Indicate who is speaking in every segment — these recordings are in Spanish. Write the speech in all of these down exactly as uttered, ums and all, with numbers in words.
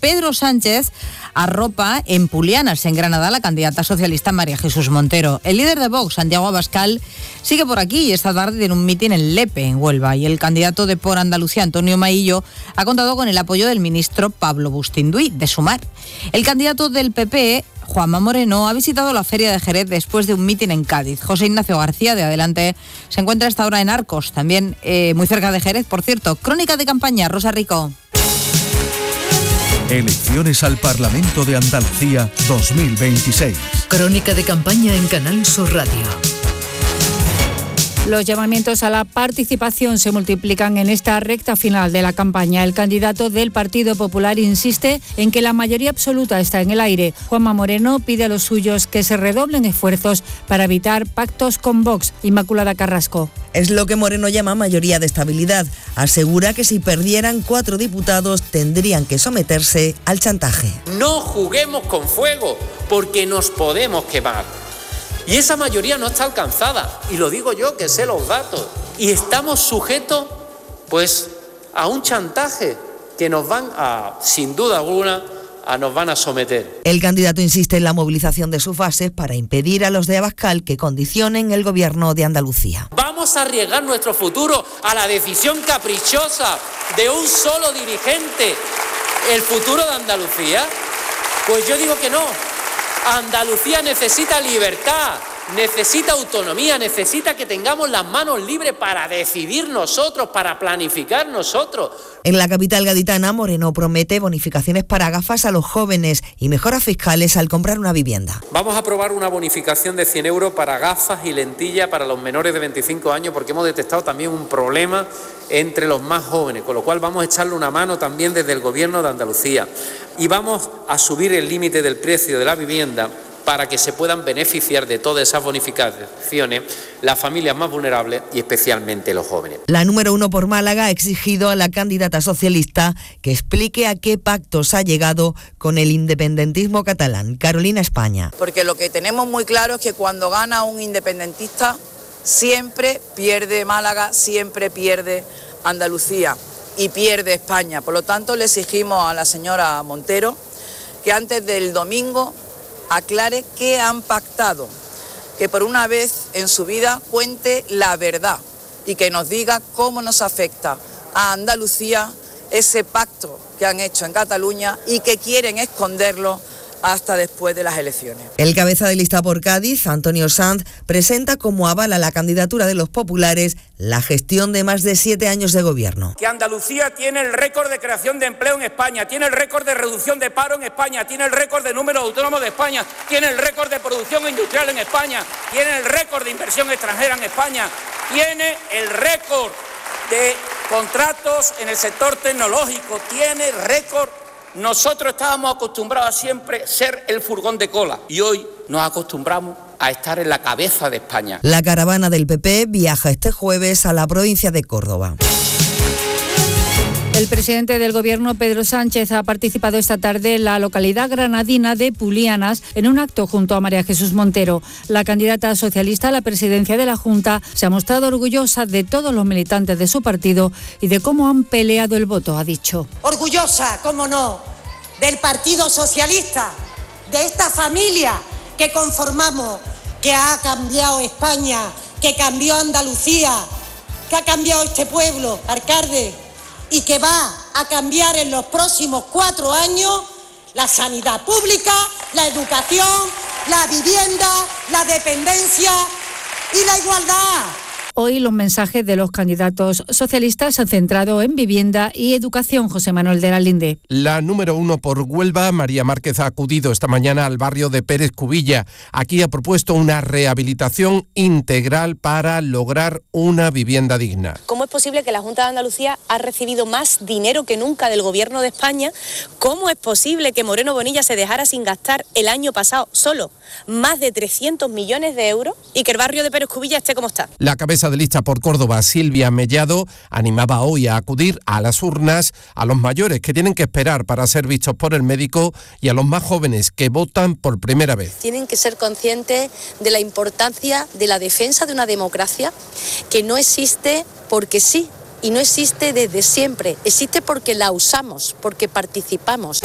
Speaker 1: Pedro Sánchez arropa en Pulianas, en Granada, la candidata socialista María Jesús Montero. El líder de Vox, Santiago Abascal, sigue por aquí y esta tarde tiene un mitin en Lepe, en Huelva. Y el candidato de Por Andalucía, Antonio Maillo, ha contado con el apoyo del ministro Pablo Bustinduy, de Sumar. El candidato del P P, Juanma Moreno, ha visitado la Feria de Jerez después de un mitin en Cádiz. José Ignacio García, de Adelante, se encuentra a esta hora en Arcos, también eh, muy cerca de Jerez, por cierto. Crónica de campaña, Rosa Rico.
Speaker 2: Elecciones al Parlamento de Andalucía dos mil veintiséis.
Speaker 3: Crónica de campaña en Canal Sur Radio.
Speaker 4: Los llamamientos a la participación se multiplican en esta recta final de la campaña. El candidato del Partido Popular insiste en que la mayoría absoluta está en el aire. Juanma Moreno pide a los suyos que se redoblen esfuerzos para evitar pactos con Vox. Inmaculada Carrasco.
Speaker 5: Es lo que Moreno llama mayoría de estabilidad. Asegura que si perdieran cuatro diputados tendrían que someterse al chantaje.
Speaker 6: No juguemos con fuego porque nos podemos quemar. Y esa mayoría no está alcanzada, y lo digo yo que sé los datos, y estamos sujetos pues a un chantaje que nos van a, sin duda alguna, a nos van a someter.
Speaker 5: El candidato insiste en la movilización de sus bases para impedir a los de Abascal que condicionen el gobierno de Andalucía.
Speaker 6: ¿Vamos a arriesgar nuestro futuro a la decisión caprichosa de un solo dirigente, el futuro de Andalucía? Pues yo digo que no. Andalucía necesita libertad, necesita autonomía, necesita que tengamos las manos libres para decidir nosotros, para planificar nosotros.
Speaker 5: En la capital gaditana, Moreno promete bonificaciones para gafas a los jóvenes y mejoras fiscales al comprar una vivienda.
Speaker 6: Vamos a aprobar una bonificación de cien euros para gafas y lentillas para los menores de veinticinco años, porque hemos detectado también un problema entre los más jóvenes, con lo cual vamos a echarle una mano también desde el Gobierno de Andalucía. Y vamos a subir el límite del precio de la vivienda para que se puedan beneficiar de todas esas bonificaciones las familias más vulnerables y especialmente los jóvenes.
Speaker 5: La número uno por Málaga ha exigido a la candidata socialista que explique a qué pactos ha llegado con el independentismo catalán. Carolina España.
Speaker 7: Porque lo que tenemos muy claro es que cuando gana un independentista siempre pierde Málaga, siempre pierde Andalucía y pierde España. Por lo tanto, le exigimos a la señora Montero que antes del domingo aclare qué han pactado, que por una vez en su vida cuente la verdad y que nos diga cómo nos afecta a Andalucía ese pacto que han hecho en Cataluña y que quieren esconderlo hasta después de las elecciones.
Speaker 5: El cabeza de lista por Cádiz, Antonio Sanz, presenta como aval a la candidatura de los populares la gestión de más de siete años de gobierno.
Speaker 8: Que Andalucía tiene el récord de creación de empleo en España, tiene el récord de reducción de paro en España, tiene el récord de número de autónomos de España, tiene el récord de producción industrial en España, tiene el récord de inversión extranjera en España, tiene el récord de contratos en el sector tecnológico, tiene récord. Nosotros estábamos acostumbrados a siempre ser el furgón de cola y hoy nos acostumbramos a estar en la cabeza de España.
Speaker 5: La caravana del P P viaja este jueves a la provincia de Córdoba.
Speaker 4: El presidente del Gobierno, Pedro Sánchez, ha participado esta tarde en la localidad granadina de Pulianas en un acto junto a María Jesús Montero. La candidata socialista a la presidencia de la Junta se ha mostrado orgullosa de todos los militantes de su partido y de cómo han peleado el voto, ha dicho.
Speaker 9: Orgullosa, cómo no, del Partido Socialista, de esta familia que conformamos, que ha cambiado España, que cambió Andalucía, que ha cambiado este pueblo, alcalde, y que va a cambiar en los próximos cuatro años la sanidad pública, la educación, la vivienda, la dependencia y la igualdad.
Speaker 4: Hoy los mensajes de los candidatos socialistas se han centrado en vivienda y educación. José Manuel de la Linde.
Speaker 10: La número uno por Huelva, María Márquez, ha acudido esta mañana al barrio de Pérez Cubilla. Aquí ha propuesto una rehabilitación integral para lograr una vivienda digna.
Speaker 11: ¿Cómo es posible que la Junta de Andalucía ha recibido más dinero que nunca del Gobierno de España? ¿Cómo es posible que Moreno Bonilla se dejara sin gastar el año pasado solo más de trescientos millones de euros y que el barrio de Pérez Cubilla esté como está?
Speaker 10: La cabeza de lista por Córdoba, Silvia Mellado, animaba hoy a acudir a las urnas a los mayores que tienen que esperar para ser vistos por el médico y a los más jóvenes que votan por primera vez.
Speaker 11: Tienen que ser conscientes de la importancia de la defensa de una democracia que no existe porque sí, y no existe desde siempre, existe porque la usamos, porque participamos.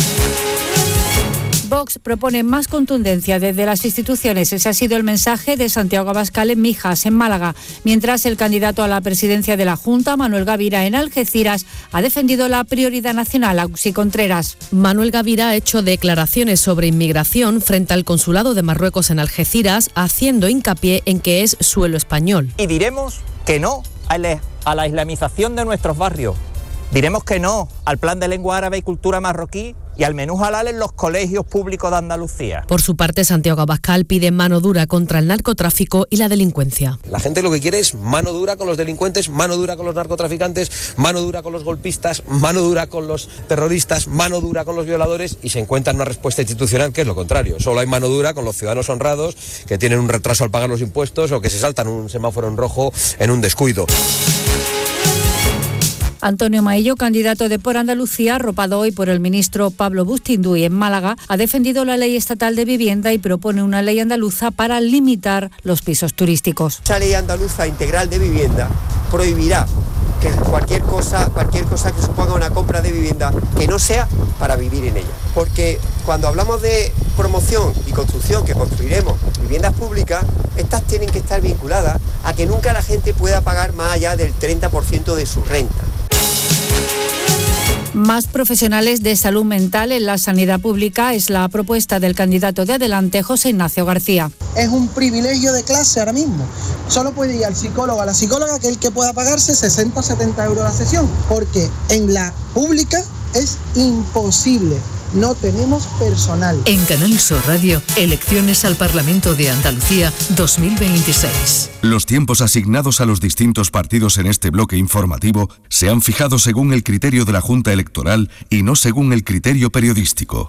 Speaker 4: Vox propone más contundencia desde las instituciones. Ese ha sido el mensaje de Santiago Abascal en Mijas, en Málaga, mientras el candidato a la presidencia de la Junta, Manuel Gavira, en Algeciras, ha defendido la prioridad nacional. Auxi Contreras.
Speaker 12: Manuel Gavira ha hecho declaraciones sobre inmigración frente al consulado de Marruecos en Algeciras, haciendo hincapié en que es suelo español.
Speaker 13: Y diremos que no a la, a la islamización de nuestros barrios. Diremos que no al plan de lengua árabe y cultura marroquí y al menú halal en los colegios públicos de Andalucía.
Speaker 12: Por su parte, Santiago Abascal pide mano dura contra el narcotráfico y la delincuencia.
Speaker 14: La gente lo que quiere es mano dura con los delincuentes, mano dura con los narcotraficantes, mano dura con los golpistas, mano dura con los terroristas, mano dura con los violadores, y se encuentra una respuesta institucional que es lo contrario. Solo hay mano dura con los ciudadanos honrados que tienen un retraso al pagar los impuestos o que se saltan un semáforo en rojo en un descuido.
Speaker 4: Antonio Maillo, candidato de Por Andalucía, arropado hoy por el ministro Pablo Bustinduy en Málaga, ha defendido la ley estatal de vivienda y propone una ley andaluza para limitar los pisos turísticos.
Speaker 15: Esa ley andaluza integral de vivienda prohibirá que cualquier cosa, cualquier cosa que suponga una compra de vivienda que no sea para vivir en ella. Porque cuando hablamos de promoción y construcción, que construiremos viviendas públicas, estas tienen que estar vinculadas a que nunca la gente pueda pagar más allá del treinta por ciento de su renta.
Speaker 4: Más profesionales de salud mental en la sanidad pública es la propuesta del candidato de Adelante, José Ignacio García.
Speaker 16: Es un privilegio de clase ahora mismo. Solo puede ir al psicólogo, a la psicóloga, aquel que pueda pagarse sesenta o setenta euros la sesión, porque en la pública es imposible. No tenemos personal.
Speaker 3: En Canal Sur Radio, elecciones al Parlamento de Andalucía dos mil veintiséis.
Speaker 2: Los tiempos asignados a los distintos partidos en este bloque informativo se han fijado según el criterio de la Junta Electoral y no según el criterio periodístico.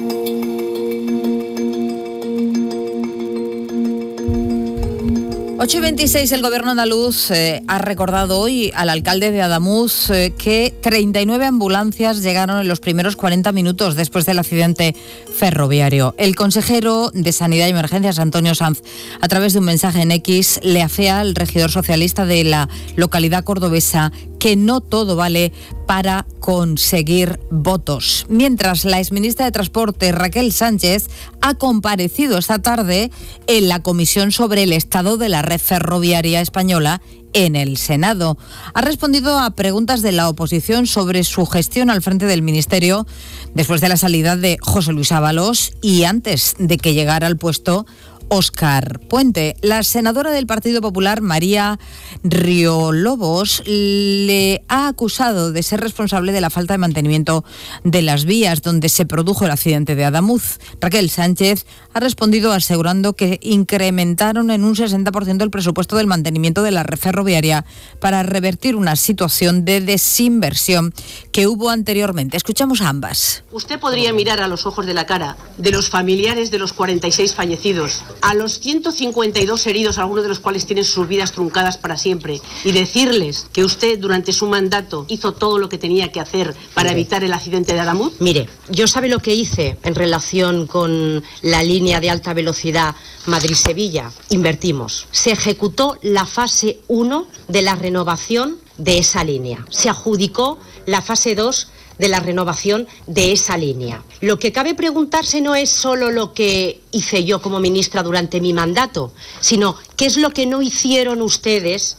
Speaker 1: ocho y veintiséis, el gobierno andaluz eh, ha recordado hoy al alcalde de Adamuz eh, que treinta y nueve ambulancias llegaron en los primeros cuarenta minutos después del accidente ferroviario. El consejero de Sanidad y Emergencias, Antonio Sanz, a través de un mensaje en X, le afea al regidor socialista de la localidad cordobesa que no todo vale para conseguir votos. Mientras, la exministra de Transporte, Raquel Sánchez, ha comparecido esta tarde en la comisión sobre el estado de la red ferroviaria española en el Senado. Ha respondido a preguntas de la oposición sobre su gestión al frente del Ministerio después de la salida de José Luis Ábalos y antes de que llegara al puesto Óscar Puente. La senadora del Partido Popular, María Riolobos, le ha acusado de ser responsable de la falta de mantenimiento de las vías donde se produjo el accidente de Adamuz. Raquel Sánchez ha respondido asegurando que incrementaron en un sesenta por ciento el presupuesto del mantenimiento de la red ferroviaria para revertir una situación de desinversión que hubo anteriormente. Escuchamos a ambas.
Speaker 17: Usted podría mirar a los ojos de la cara de los familiares de los cuarenta y seis fallecidos, a los ciento cincuenta y dos heridos, algunos de los cuales tienen sus vidas truncadas para siempre, y decirles que usted durante su mandato hizo todo lo que tenía que hacer para evitar el accidente de Adamuz.
Speaker 18: Mire, yo sabe lo que hice en relación con la línea de alta velocidad Madrid-Sevilla. Invertimos. Se ejecutó la fase uno de la renovación de esa línea. Se adjudicó la fase dos de la renovación de esa línea. Lo que cabe preguntarse no es solo lo que hice yo como ministra durante mi mandato, sino qué es lo que no hicieron ustedes.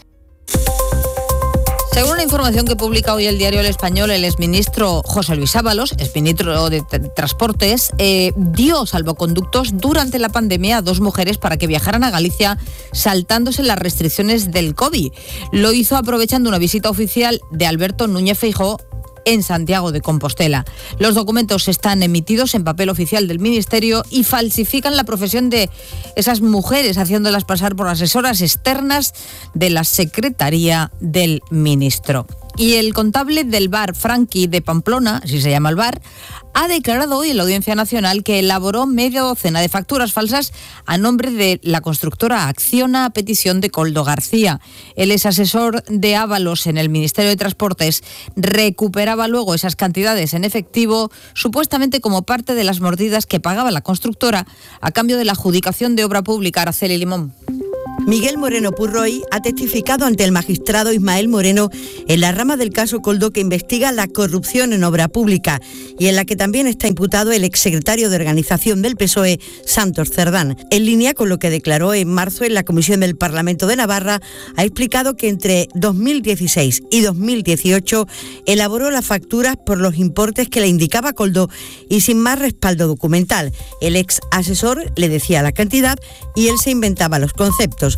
Speaker 1: Según una información que publica hoy el diario El Español, el exministro José Luis Ábalos, exministro de Transportes, eh, dio salvoconductos durante la pandemia a dos mujeres para que viajaran a Galicia saltándose las restricciones del COVID. Lo hizo aprovechando una visita oficial de Alberto Núñez Feijóo en Santiago de Compostela. Los documentos están emitidos en papel oficial del Ministerio y falsifican la profesión de esas mujeres, haciéndolas pasar por asesoras externas de la Secretaría del Ministro. Y el contable del bar Franqui de Pamplona, así se llama el bar, ha declarado hoy en la Audiencia Nacional que elaboró media docena de facturas falsas a nombre de la constructora Acciona a petición de Coldo García. El exasesor de Ábalos en el Ministerio de Transportes recuperaba luego esas cantidades en efectivo, supuestamente como parte de las mordidas que pagaba la constructora a cambio de la adjudicación de obra pública Araceli Limón.
Speaker 19: Miguel Moreno Purroy ha testificado ante el magistrado Ismael Moreno en la rama del caso Koldo que investiga la corrupción en obra pública y en la que también está imputado el exsecretario de Organización del P S O E, Santos Cerdán. En línea con lo que declaró en marzo en la Comisión del Parlamento de Navarra, ha explicado que entre dos mil dieciséis y dos mil dieciocho elaboró las facturas por los importes que le indicaba Koldo y sin más respaldo documental. El ex asesor le decía la cantidad y él se inventaba los conceptos.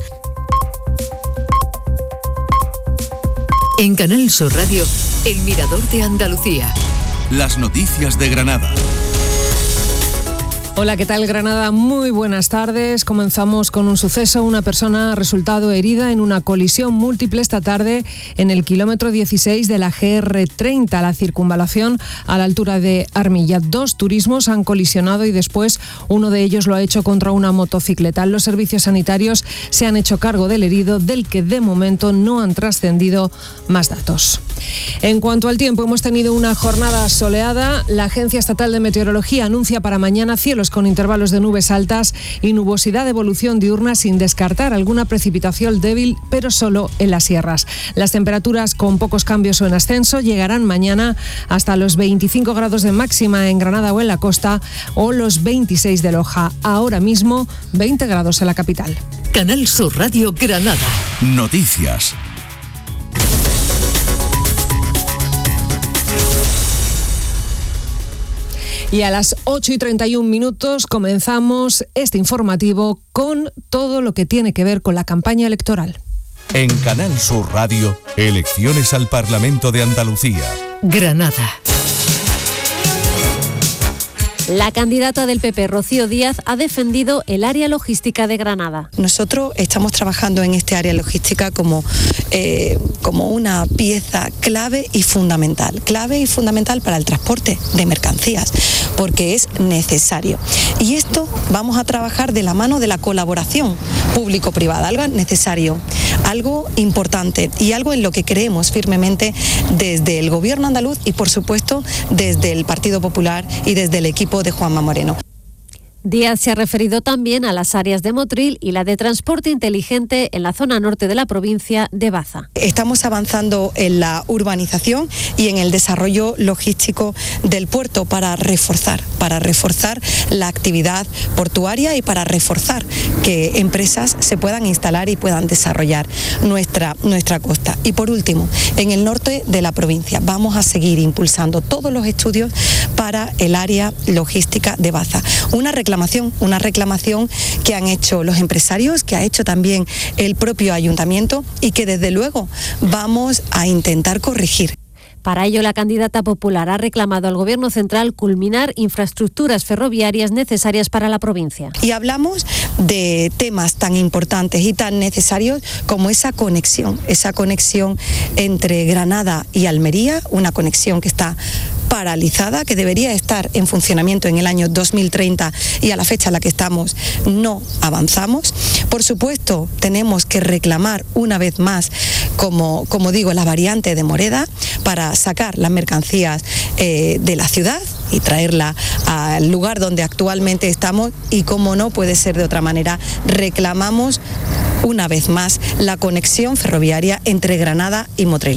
Speaker 3: En Canal Sur Radio, El Mirador de Andalucía.
Speaker 2: Las noticias de Granada.
Speaker 20: Hola, ¿qué tal Granada? Muy buenas tardes. Comenzamos con un suceso. Una persona ha resultado herida en una colisión múltiple esta tarde en el kilómetro dieciséis de la G R treinta, la circunvalación a la altura de Armilla. Dos turismos han colisionado y después uno de ellos lo ha hecho contra una motocicleta. Los servicios sanitarios se han hecho cargo del herido, del que de momento no han trascendido más datos. En cuanto al tiempo, hemos tenido una jornada soleada. La Agencia Estatal de Meteorología anuncia para mañana cielos con intervalos de nubes altas y nubosidad de evolución diurna, sin descartar alguna precipitación débil, pero solo en las sierras. Las temperaturas con pocos cambios o en ascenso llegarán mañana hasta los veinticinco grados de máxima en Granada o en la costa, o los veintiséis de Loja. Ahora mismo veinte grados en la capital.
Speaker 3: Canal Sur Radio Granada.
Speaker 2: Noticias.
Speaker 20: Y a las ocho y treinta y un minutos comenzamos este informativo con todo lo que tiene que ver con la campaña electoral.
Speaker 2: En Canal Sur Radio, elecciones al Parlamento de Andalucía.
Speaker 3: Granada.
Speaker 21: La candidata del P P, Rocío Díaz, ha defendido el área logística de Granada.
Speaker 22: Nosotros estamos trabajando en este área logística como, eh, como una pieza clave y fundamental, clave y fundamental para el transporte de mercancías, porque es necesario. Y esto vamos a trabajar de la mano de la colaboración público-privada, algo necesario, algo importante y algo en lo que creemos firmemente desde el Gobierno andaluz y, por supuesto, desde el Partido Popular y desde el equipo de Juanma Moreno.
Speaker 21: Díaz se ha referido también a las áreas de Motril y la de transporte inteligente en la zona norte de la provincia de Baza.
Speaker 22: Estamos avanzando en la urbanización y en el desarrollo logístico del puerto para reforzar, para reforzar la actividad portuaria y para reforzar que empresas se puedan instalar y puedan desarrollar nuestra, nuestra costa. Y por último, en el norte de la provincia vamos a seguir impulsando todos los estudios para el área logística de Baza. Una reclamación una reclamación que han hecho los empresarios, que ha hecho también el propio ayuntamiento y que desde luego vamos a intentar corregir.
Speaker 21: Para ello, la candidata popular ha reclamado al Gobierno central culminar infraestructuras ferroviarias necesarias para la provincia.
Speaker 22: Y hablamos de temas tan importantes y tan necesarios como esa conexión, esa conexión entre Granada y Almería, una conexión que está paralizada, que debería estar en funcionamiento en el año dos mil treinta y a la fecha en la que estamos no avanzamos. Por supuesto, tenemos que reclamar una vez más, como, como digo, la variante de Moreda para sacar las mercancías eh, de la ciudad y traerla al lugar donde actualmente estamos y, como no puede ser de otra manera, reclamamos una vez más la conexión ferroviaria entre Granada y Motril.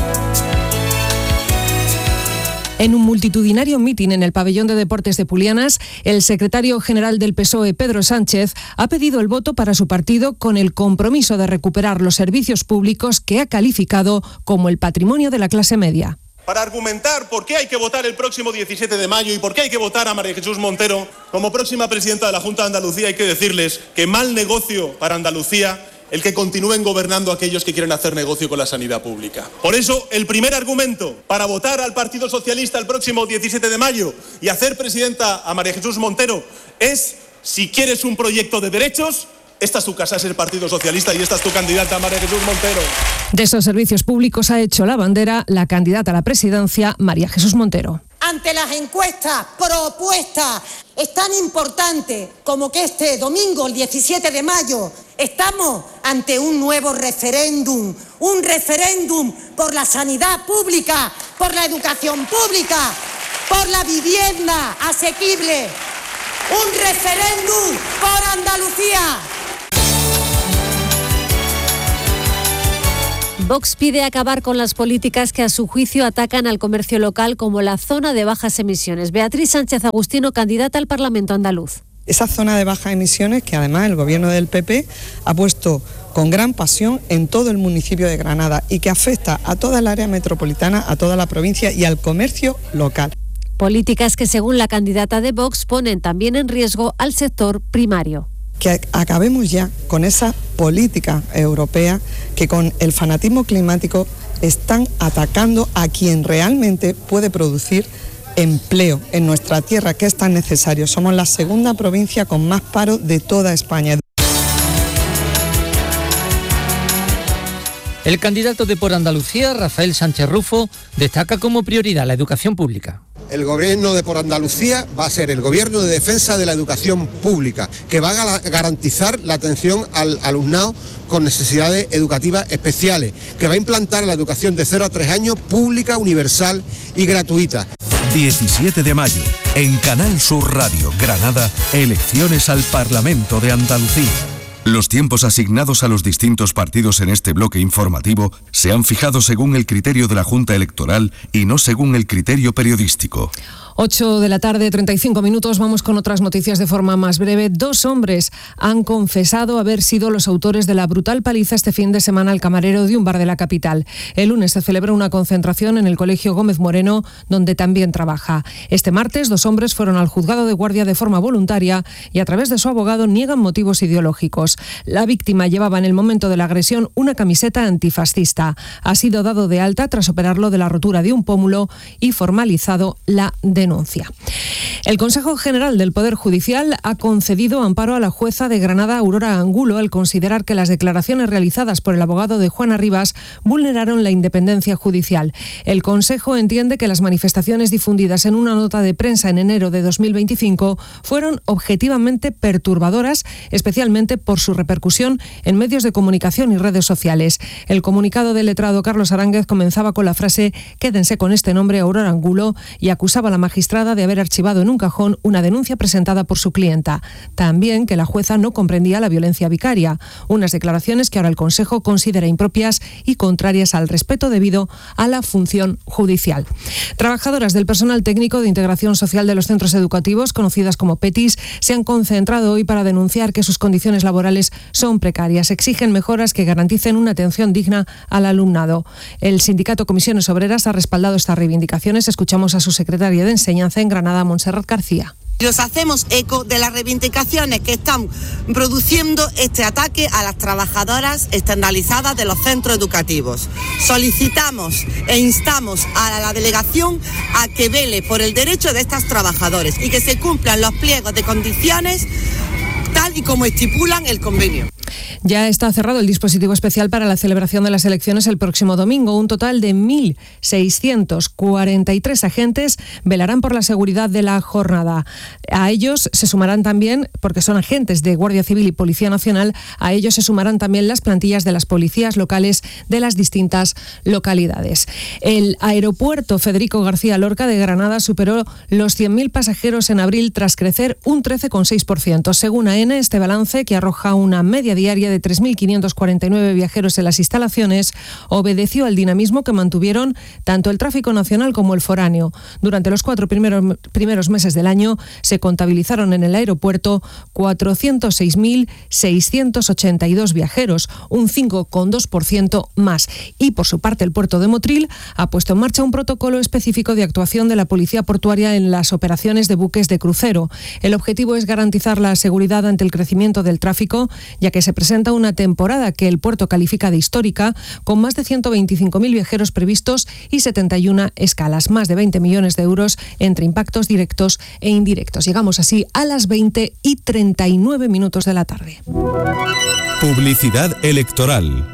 Speaker 20: En un multitudinario mitin en el pabellón de deportes de Pulianas, el secretario general del P S O E, Pedro Sánchez, ha pedido el voto para su partido con el compromiso de recuperar los servicios públicos que ha calificado como el patrimonio de la clase media.
Speaker 23: Para argumentar por qué hay que votar el próximo diecisiete de mayo y por qué hay que votar a María Jesús Montero como próxima presidenta de la Junta de Andalucía, hay que decirles que mal negocio para Andalucía el que continúen gobernando aquellos que quieren hacer negocio con la sanidad pública. Por eso, el primer argumento para votar al Partido Socialista el próximo diecisiete de mayo y hacer presidenta a María Jesús Montero es: si quieres un proyecto de derechos, esta es tu casa, es el Partido Socialista y esta es tu candidata, María Jesús Montero.
Speaker 20: De esos servicios públicos ha hecho la bandera la candidata a la presidencia, María Jesús Montero.
Speaker 9: Ante las encuestas, propuestas, es tan importante como que este domingo, el diecisiete de mayo, estamos ante un nuevo referéndum, un referéndum por la sanidad pública, por la educación pública, por la vivienda asequible, un referéndum por Andalucía.
Speaker 21: Vox pide acabar con las políticas que a su juicio atacan al comercio local como la zona de bajas emisiones. Beatriz Sánchez Agustino, candidata al Parlamento andaluz.
Speaker 6: Esa zona de bajas emisiones que además el gobierno del P P ha puesto con gran pasión en todo el municipio de Granada y que afecta a toda el área metropolitana, a toda la provincia y al comercio local.
Speaker 21: Políticas que, según la candidata de Vox, ponen también en riesgo al sector primario.
Speaker 6: Que acabemos ya con esa política europea que con el fanatismo climático están atacando a quien realmente puede producir empleo en nuestra tierra, que es tan necesario. Somos la segunda provincia con más paro de toda España.
Speaker 7: El candidato de Por Andalucía, Rafael Sánchez Rufo, destaca como prioridad la educación pública.
Speaker 8: El gobierno de Por Andalucía va a ser el gobierno de defensa de la educación pública, que va a garantizar la atención al alumnado con necesidades educativas especiales, que va a implantar la educación de cero a tres años pública, universal y gratuita.
Speaker 2: diecisiete de mayo, en Canal Sur Radio, Granada, elecciones al Parlamento de Andalucía. Los tiempos asignados a los distintos partidos en este bloque informativo se han fijado según el criterio de la Junta Electoral y no según el criterio periodístico.
Speaker 20: ocho de la tarde, treinta y cinco minutos. Vamos con otras noticias de forma más breve. Dos hombres han confesado haber sido los autores de la brutal paliza este fin de semana al camarero de un bar de la capital. El lunes se celebró una concentración en el Colegio Gómez Moreno, donde también trabaja. Este martes, dos hombres fueron al juzgado de guardia de forma voluntaria y a través de su abogado niegan motivos ideológicos. La víctima llevaba en el momento de la agresión una camiseta antifascista. Ha sido dado de alta tras operarlo de la rotura de un pómulo y formalizado la denuncia. Denuncia. El Consejo General del Poder Judicial ha concedido amparo a la jueza de Granada, Aurora Angulo, al considerar que las declaraciones realizadas por el abogado de Juana Rivas vulneraron la independencia judicial. El Consejo entiende que las manifestaciones difundidas en una nota de prensa en enero de dos mil veinticinco fueron objetivamente perturbadoras, especialmente por su repercusión en medios de comunicación y redes sociales. El comunicado del letrado Carlos Aránguez comenzaba con la frase «Quédense con este nombre, Aurora Angulo», y acusaba a la magistrada de haber archivado en un cajón una denuncia presentada por su clienta. También que la jueza no comprendía la violencia vicaria, unas declaraciones que ahora el Consejo considera impropias y contrarias al respeto debido a la función judicial. Trabajadoras del personal técnico de integración social de los centros educativos, conocidas como PETIS, se han concentrado hoy para denunciar que sus condiciones laborales son precarias. Exigen mejoras que garanticen una atención digna al alumnado. El sindicato Comisiones Obreras ha respaldado estas reivindicaciones. Escuchamos a su secretaria de Enseñanza en Granada, Montserrat García.
Speaker 24: Nos hacemos eco de las reivindicaciones que están produciendo este ataque a las trabajadoras externalizadas de los centros educativos. Solicitamos e instamos a la delegación a que vele por el derecho de estas trabajadoras y que se cumplan los pliegos de condiciones tal y como estipulan el convenio.
Speaker 20: Ya está cerrado el dispositivo especial para la celebración de las elecciones el próximo domingo. Un total de mil seiscientos cuarenta y tres agentes velarán por la seguridad de la jornada. A ellos se sumarán también, porque son agentes de Guardia Civil y Policía Nacional, a ellos se sumarán también las plantillas de las policías locales de las distintas localidades. El aeropuerto Federico García Lorca de Granada superó los cien mil pasajeros en abril tras crecer un trece coma seis por ciento. Según A N, este balance, que arroja una media diaria de tres mil quinientos cuarenta y nueve viajeros en las instalaciones, obedeció al dinamismo que mantuvieron tanto el tráfico nacional como el foráneo. Durante los cuatro primeros, primeros meses del año se contabilizaron en el aeropuerto cuatrocientos seis mil seiscientos ochenta y dos viajeros, un cinco coma dos por ciento más. Y por su parte, el puerto de Motril ha puesto en marcha un protocolo específico de actuación de la policía portuaria en las operaciones de buques de crucero. El objetivo es garantizar la seguridad ante el crecimiento del tráfico, ya que se presenta una temporada que el puerto califica de histórica, con más de ciento veinticinco mil viajeros previstos y setenta y una escalas, más de veinte millones de euros entre impactos directos e indirectos. Llegamos así a las veinte y treinta y nueve minutos de la tarde.
Speaker 2: Publicidad electoral.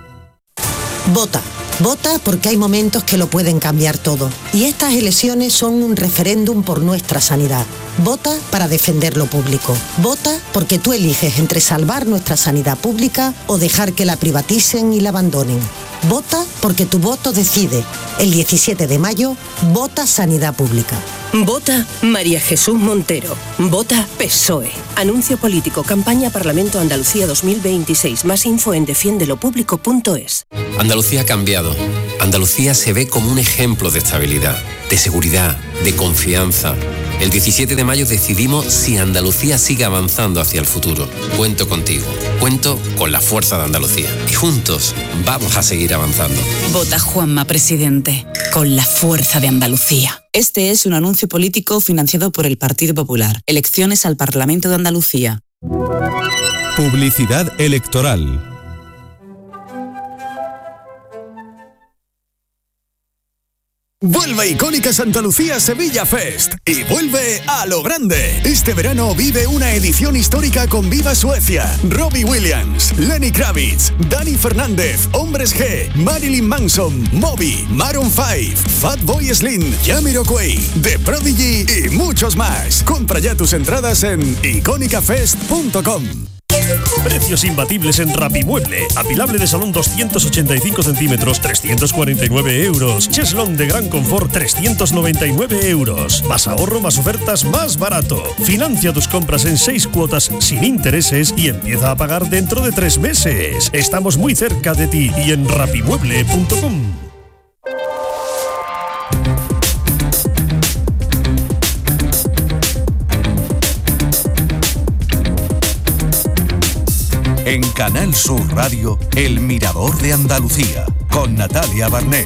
Speaker 9: Vota. Vota porque hay momentos que lo pueden cambiar todo. Y estas elecciones son un referéndum por nuestra sanidad. Vota para defender lo público. Vota porque tú eliges entre salvar nuestra sanidad pública o dejar que la privaticen y la abandonen. Vota porque tu voto decide. El diecisiete de mayo, vota Sanidad Pública.
Speaker 25: Vota María Jesús Montero. Vota P S O E. Anuncio político. Campaña Parlamento Andalucía dos mil veintiséis. Más info en defiende lo público punto es.
Speaker 5: Andalucía ha cambiado. Andalucía se ve como un ejemplo de estabilidad, de seguridad, de confianza. El diecisiete de mayo decidimos si Andalucía sigue avanzando hacia el futuro. Cuento contigo, cuento con la fuerza de Andalucía. Y juntos vamos a seguir avanzando.
Speaker 10: Vota Juanma Presidente, con la fuerza de Andalucía. Este es un anuncio político financiado por el Partido Popular. Elecciones al Parlamento de Andalucía.
Speaker 2: Publicidad electoral.
Speaker 11: Vuelve Icónica Santa Lucía Sevilla Fest y vuelve a lo grande. Este verano vive una edición histórica con Viva Suecia, Robbie Williams, Lenny Kravitz, Dani Fernández, Hombres G, Marilyn Manson, Moby, Maroon cinco, Fatboy Slim, Jamiroquai, The Prodigy y muchos más. Compra ya tus entradas en icónica fest punto com.
Speaker 12: Precios imbatibles en Rapimueble. Apilable de salón doscientos ochenta y cinco centímetros, trescientos cuarenta y nueve euros. Cheslón de gran confort, trescientos noventa y nueve euros. Más ahorro, más ofertas, más barato. Financia tus compras en seis cuotas sin intereses y empieza a pagar dentro de tres meses. Estamos muy cerca de ti y en rapimueble punto com.
Speaker 2: En Canal Sur Radio, El Mirador de Andalucía, con Natalia Barnés.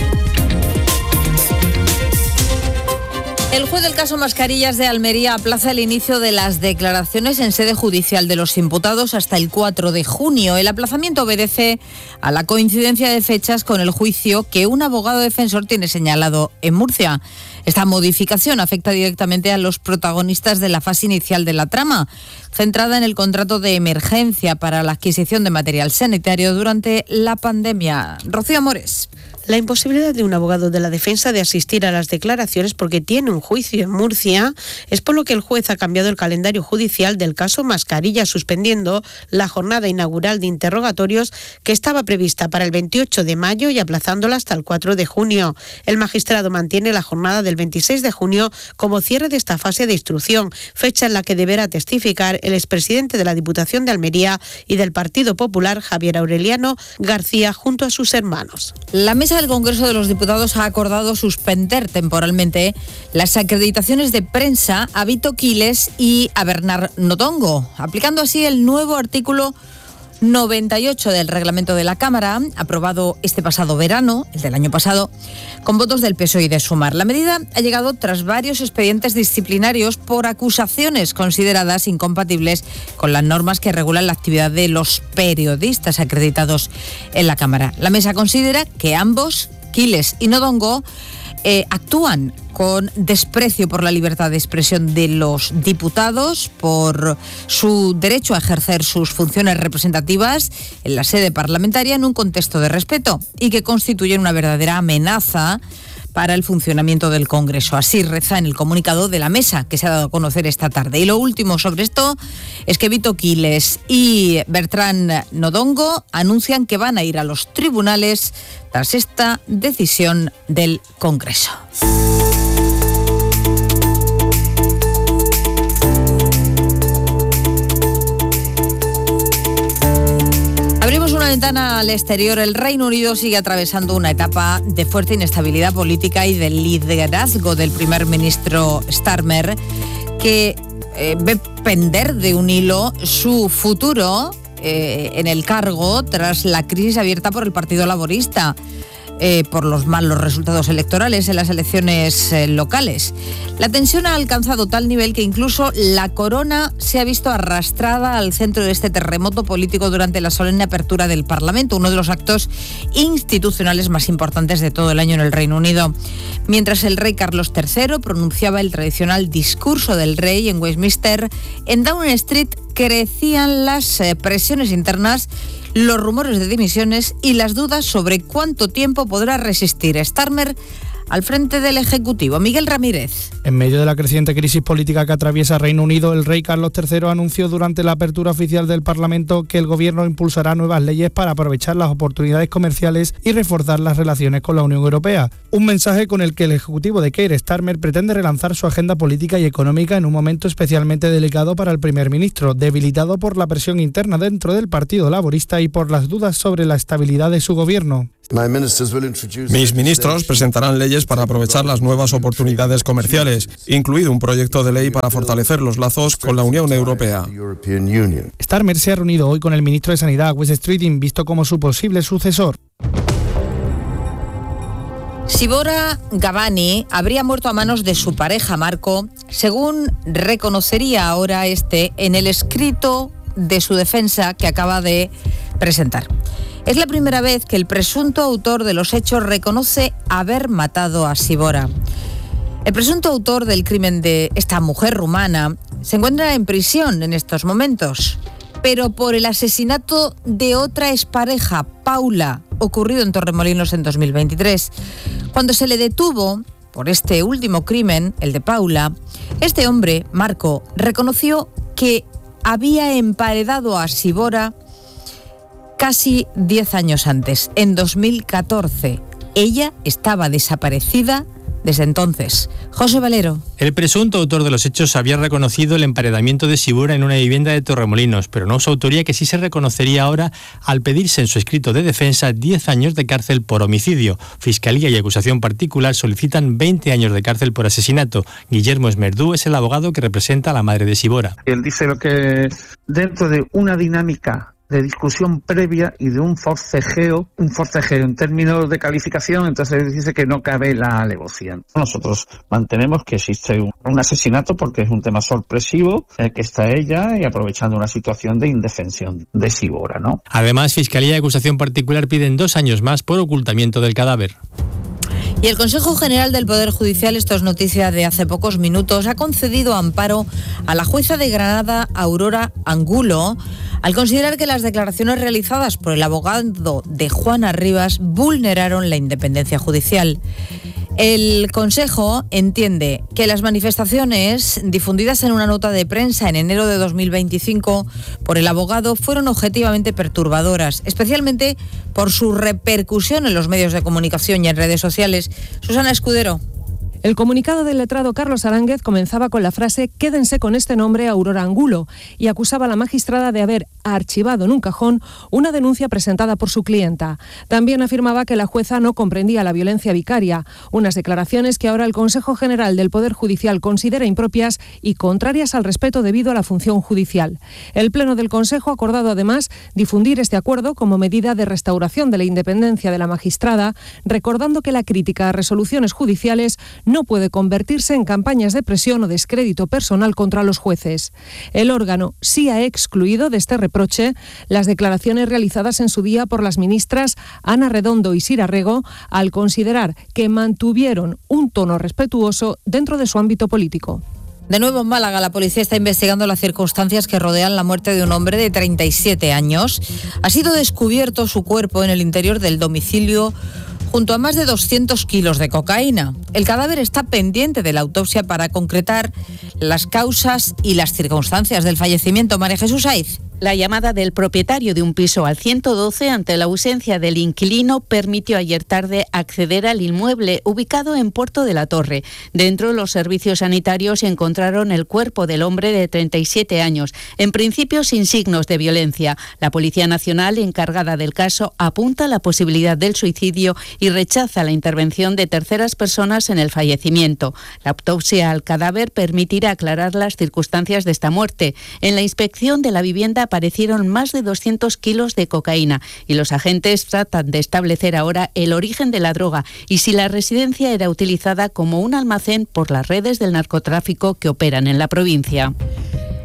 Speaker 1: El juez del caso Mascarillas de Almería aplaza el inicio de las declaraciones en sede judicial de los imputados hasta el cuatro de junio. El aplazamiento obedece a la coincidencia de fechas con el juicio que un abogado defensor tiene señalado en Murcia. Esta modificación afecta directamente a los protagonistas de la fase inicial de la trama, centrada en el contrato de emergencia para la adquisición de material sanitario durante la pandemia. Rocío Amores.
Speaker 17: La imposibilidad de un abogado de la defensa de asistir a las declaraciones porque tiene un juicio en Murcia es por lo que el juez ha cambiado el calendario judicial del caso Mascarillas, suspendiendo la jornada inaugural de interrogatorios que estaba prevista para el veintiocho de mayo y aplazándola hasta el cuatro de junio. El magistrado mantiene la jornada del veintiséis de junio como cierre de esta fase de instrucción, fecha en la que deberá testificar el expresidente de la Diputación de Almería y del Partido Popular, Javier Aureliano García, junto a sus hermanos.
Speaker 1: La mesa del Congreso de los Diputados ha acordado suspender temporalmente las acreditaciones de prensa a Vito Quiles y a Bernard Notongo, aplicando así el nuevo artículo noventa y ocho del reglamento de la Cámara, aprobado este pasado verano, el del año pasado, con votos del P S O E y de Sumar. La medida ha llegado tras varios expedientes disciplinarios por acusaciones consideradas incompatibles con las normas que regulan la actividad de los periodistas acreditados en la Cámara. La mesa considera que ambos, Quiles y Notongo, eh, actúan con desprecio por la libertad de expresión de los diputados, por su derecho a ejercer sus funciones representativas en la sede parlamentaria en un contexto de respeto y que constituyen una verdadera amenaza para el funcionamiento del Congreso. Así reza en el comunicado de la mesa que se ha dado a conocer esta tarde. Y lo último sobre esto es que Vito Quiles y Bertrand Notongo anuncian que van a ir a los tribunales tras esta decisión del Congreso. Abrimos una ventana al exterior. El Reino Unido sigue atravesando una etapa de fuerte inestabilidad política y del liderazgo del primer ministro Starmer, que eh, ve pender de un hilo su futuro eh, en el cargo tras la crisis abierta por el Partido Laborista. Eh, por los malos resultados electorales en las elecciones eh, locales. La tensión ha alcanzado tal nivel que incluso la corona se ha visto arrastrada al centro de este terremoto político durante la solemne apertura del Parlamento, uno de los actos institucionales más importantes de todo el año en el Reino Unido. Mientras el rey Carlos tercero pronunciaba el tradicional discurso del rey en Westminster, en Downing Street crecían las eh, presiones internas, los rumores de dimisiones y las dudas sobre cuánto tiempo podrá resistir Starmer al frente del Ejecutivo. Miguel Ramírez.
Speaker 4: En medio de la creciente crisis política que atraviesa Reino Unido, el rey Carlos tercero anunció durante la apertura oficial del Parlamento que el gobierno impulsará nuevas leyes para aprovechar las oportunidades comerciales y reforzar las relaciones con la Unión Europea. Un mensaje con el que el Ejecutivo de Keir Starmer pretende relanzar su agenda política y económica en un momento especialmente delicado para el primer ministro, debilitado por la presión interna dentro del Partido Laborista y por las dudas sobre la estabilidad de su gobierno.
Speaker 13: Mis ministros presentarán leyes para aprovechar las nuevas oportunidades comerciales, incluido un proyecto de ley para fortalecer los lazos con la Unión Europea.
Speaker 4: Starmer se ha reunido hoy con el ministro de Sanidad, Wes Streeting, visto como su posible sucesor.
Speaker 1: Sibora Gavani habría muerto a manos de su pareja Marco, según reconocería ahora este en el escrito de su defensa que acaba de presentar. Es la primera vez que el presunto autor de los hechos reconoce haber matado a Sibora. El presunto autor del crimen de esta mujer rumana se encuentra en prisión en estos momentos, pero por el asesinato de otra expareja, Paula, ocurrido en Torremolinos en dos mil veintitrés. Cuando se le detuvo por este último crimen, el de Paula, este hombre, Marco, reconoció que había emparedado a Sibora casi diez años antes, en dos mil catorce. Ella estaba desaparecida desde entonces. José Valero.
Speaker 14: El presunto autor de los hechos había reconocido el emparedamiento de Sibora en una vivienda de Torremolinos, pero no su autoría, que sí se reconocería ahora al pedirse en su escrito de defensa diez años de cárcel por homicidio. Fiscalía y acusación particular solicitan veinte años de cárcel por asesinato. Guillermo Esmerdú es el abogado que representa a la madre de Sibora.
Speaker 15: Él dice lo que dentro de una dinámica de discusión previa y de un forcejeo, un forcejeo en términos de calificación, entonces dice que no cabe la alevosía. Nosotros mantenemos que existe un, un asesinato porque es un tema sorpresivo, eh, que está ella y aprovechando una situación de indefensión de Sibora, ¿no?
Speaker 14: Además, Fiscalía y acusación particular piden dos años más por ocultamiento del cadáver.
Speaker 1: Y el Consejo General del Poder Judicial, esto es noticia de hace pocos minutos, ha concedido amparo a la jueza de Granada, Aurora Angulo, al considerar que las declaraciones realizadas por el abogado de Juana Rivas vulneraron la independencia judicial. El Consejo entiende que las manifestaciones difundidas en una nota de prensa en enero de dos mil veinticinco por el abogado fueron objetivamente perturbadoras, especialmente por su repercusión en los medios de comunicación y en redes sociales. Susana Escudero.
Speaker 20: El comunicado del letrado Carlos Aránguez comenzaba con la frase «Quédense con este nombre, Aurora Angulo», y acusaba a la magistrada de haber archivado en un cajón una denuncia presentada por su clienta. También afirmaba que la jueza no comprendía la violencia vicaria, unas declaraciones que ahora el Consejo General del Poder Judicial considera impropias y contrarias al respeto debido a la función judicial. El Pleno del Consejo ha acordado además difundir este acuerdo como medida de restauración de la independencia de la magistrada, recordando que la crítica a resoluciones judiciales no puede convertirse en campañas de presión o descrédito personal contra los jueces. El órgano sí ha excluido de este reproche las declaraciones realizadas en su día por las ministras Ana Redondo y Sira Rego, al considerar que mantuvieron un tono respetuoso dentro de su ámbito político.
Speaker 1: De nuevo en Málaga, la policía está investigando las circunstancias que rodean la muerte de un hombre de treinta y siete años. Ha sido descubierto su cuerpo en el interior del domicilio junto a más de doscientos kilos de cocaína. El cadáver está pendiente de la autopsia para concretar las causas y las circunstancias del fallecimiento. María Jesús Aiz.
Speaker 16: La llamada del propietario de un piso al ciento doce ante la ausencia del inquilino permitió ayer tarde acceder al inmueble ubicado en Puerto de la Torre. Dentro, los servicios sanitarios encontraron el cuerpo del hombre de treinta y siete años, en principio sin signos de violencia. La Policía Nacional, encargada del caso, apunta a la posibilidad del suicidio y rechaza la intervención de terceras personas en el fallecimiento. La autopsia al cadáver permitirá aclarar las circunstancias de esta muerte. En la inspección de la vivienda aparecieron más de doscientos kilos de cocaína y los agentes tratan de establecer ahora el origen de la droga y si la residencia era utilizada como un almacén por las redes del narcotráfico que operan en la provincia.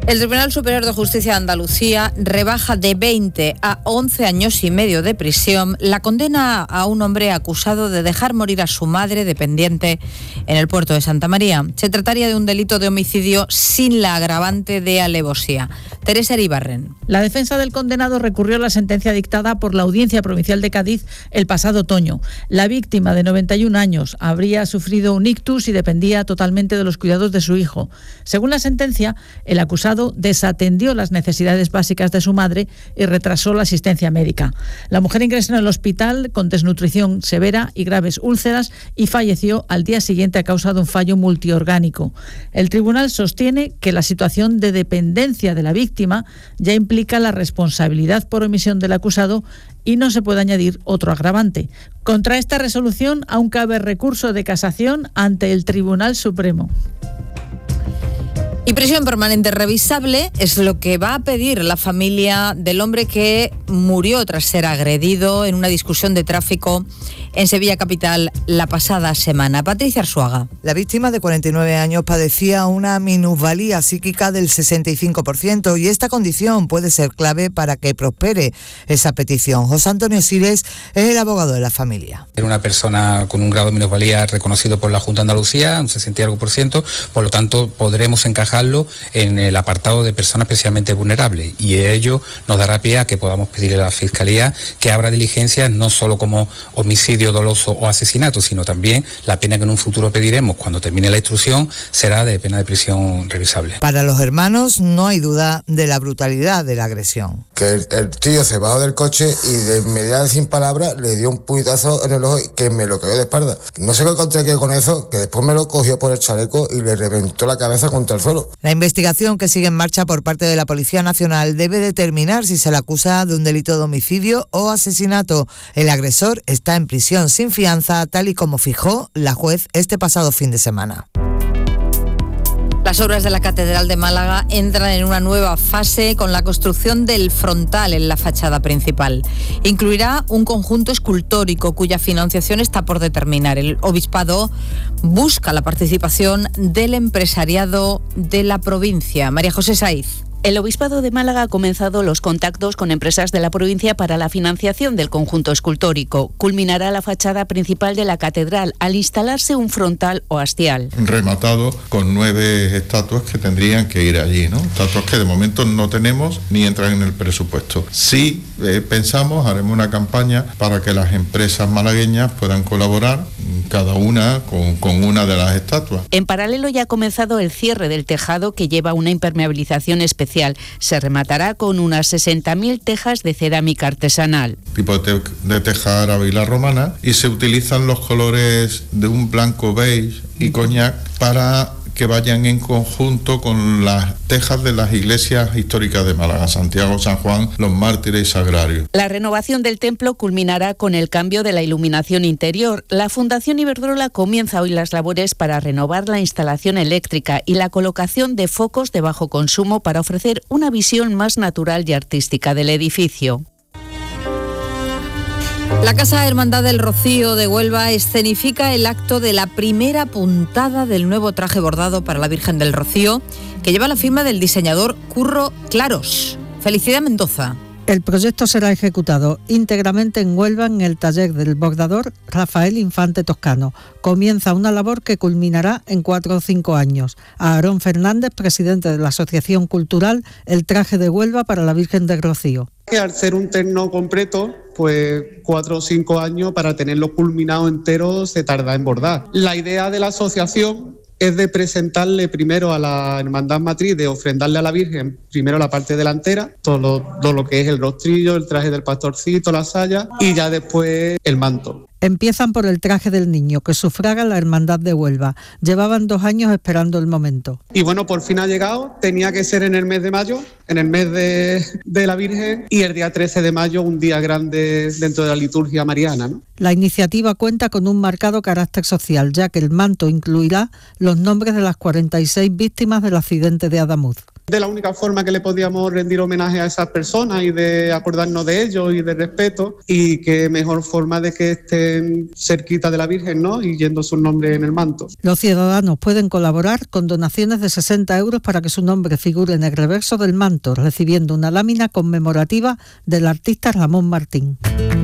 Speaker 1: El Tribunal Superior de Justicia de Andalucía rebaja de veinte a once años y medio de prisión la condena a un hombre acusado de dejar morir a su madre dependiente en el puerto de Santa María. Se trataría de un delito de homicidio sin la agravante de alevosía. Teresa Iribarren.
Speaker 3: La defensa del condenado recurrió a la sentencia dictada por la Audiencia Provincial de Cádiz el pasado otoño. La víctima, de noventa y un años, habría sufrido un ictus y dependía totalmente de los cuidados de su hijo. Según la sentencia, el acusado desatendió las necesidades básicas de su madre y retrasó la asistencia médica. La mujer ingresó en el hospital con desnutrición severa y graves úlceras y falleció al día siguiente a causa de un fallo multiorgánico. El tribunal sostiene que la situación de dependencia de la víctima ya implica la responsabilidad por omisión del acusado y no se puede añadir otro agravante. Contra esta resolución aún cabe recurso de casación ante el Tribunal Supremo.
Speaker 1: Y prisión permanente revisable es lo que va a pedir la familia del hombre que murió tras ser agredido en una discusión de tráfico en Sevilla capital la pasada semana. Patricia Arzuaga.
Speaker 18: La víctima, de cuarenta y nueve años, padecía una minusvalía psíquica del sesenta y cinco por ciento y esta condición puede ser clave para que prospere esa petición. José Antonio Sires es el abogado de la familia.
Speaker 19: Era una persona con un grado de minusvalía reconocido por la Junta de Andalucía, un sesenta y algo por ciento, por lo tanto podremos encajar en el apartado de personas especialmente vulnerables, y ello nos dará pie a que podamos pedirle a la Fiscalía que abra diligencias no solo como homicidio doloso o asesinato, sino también la pena que en un futuro pediremos cuando termine la instrucción será de pena de prisión revisable.
Speaker 18: Para los hermanos no hay duda de la brutalidad de la agresión.
Speaker 22: Que el, el tío se bajó del coche y de inmediato, sin palabras, le dio un puñetazo en el ojo que me lo cayó de espalda. No sé qué encontré que con eso, que después me lo cogió por el chaleco y le reventó la cabeza contra el suelo.
Speaker 18: La investigación, que sigue en marcha por parte de la Policía Nacional, debe determinar si se le acusa de un delito de homicidio o asesinato. El agresor está en prisión sin fianza, tal y como fijó la juez este pasado fin de semana.
Speaker 1: Las obras de la Catedral de Málaga entran en una nueva fase con la construcción del frontal en la fachada principal. Incluirá un conjunto escultórico cuya financiación está por determinar. El obispado busca la participación del empresariado de la provincia. María José Saiz.
Speaker 16: El Obispado de Málaga ha comenzado los contactos con empresas de la provincia para la financiación del conjunto escultórico. Culminará la fachada principal de la catedral al instalarse un frontal o hastial.
Speaker 23: Rematado con nueve estatuas que tendrían que ir allí, ¿no? Estatuas que de momento no tenemos ni entran en el presupuesto. Sí eh, pensamos, haremos una campaña para que las empresas malagueñas puedan colaborar, cada una con, con una de las estatuas.
Speaker 16: En paralelo ya ha comenzado el cierre del tejado, que lleva una impermeabilización especial. Se rematará con unas sesenta mil tejas de cerámica artesanal.
Speaker 23: Tipo de, te- de teja árabe y la romana, y se utilizan los colores de un blanco beige y coñac para que vayan en conjunto con las tejas de las iglesias históricas de Málaga, Santiago, San Juan, los Mártires y Sagrario.
Speaker 16: La renovación del templo culminará con el cambio de la iluminación interior. La Fundación Iberdrola comienza hoy las labores para renovar la instalación eléctrica y la colocación de focos de bajo consumo para ofrecer una visión más natural y artística del edificio.
Speaker 1: La Casa Hermandad del Rocío de Huelva escenifica el acto de la primera puntada del nuevo traje bordado para la Virgen del Rocío, que lleva la firma del diseñador Curro Claros. Felicidad Mendoza.
Speaker 26: El proyecto será ejecutado íntegramente en Huelva en el taller del bordador Rafael Infante Toscano. Comienza una labor que culminará en cuatro o cinco años. Aarón Fernández, presidente de la Asociación Cultural El Traje de Huelva para la Virgen del Rocío.
Speaker 27: Que al ser un terno completo, pues cuatro o cinco años para tenerlo culminado entero se tarda en bordar. La idea de la asociación es de presentarle primero a la Hermandad Matriz, de ofrendarle a la Virgen primero la parte delantera, todo lo, todo lo que es el rostrillo, el traje del pastorcito, la saya, y ya después el manto.
Speaker 26: Empiezan por el traje del niño, que sufraga la Hermandad de Huelva. Llevaban dos años esperando el momento.
Speaker 27: Y bueno, por fin ha llegado. Tenía que ser en el mes de mayo, en el mes de, de la Virgen, y el día trece de mayo, un día grande dentro de la liturgia mariana, ¿no?
Speaker 26: La iniciativa cuenta con un marcado carácter social, ya que el manto incluirá los nombres de las cuarenta y seis víctimas del accidente de Adamuz.
Speaker 27: De la única forma que le podíamos rendir homenaje a esas personas y de acordarnos de ellos y de respeto, y qué mejor forma de que estén cerquita de la Virgen, ¿no? Y yendo su nombre en el manto.
Speaker 26: Los ciudadanos pueden colaborar con donaciones de sesenta euros para que su nombre figure en el reverso del manto, recibiendo una lámina conmemorativa del artista Ramón Martín.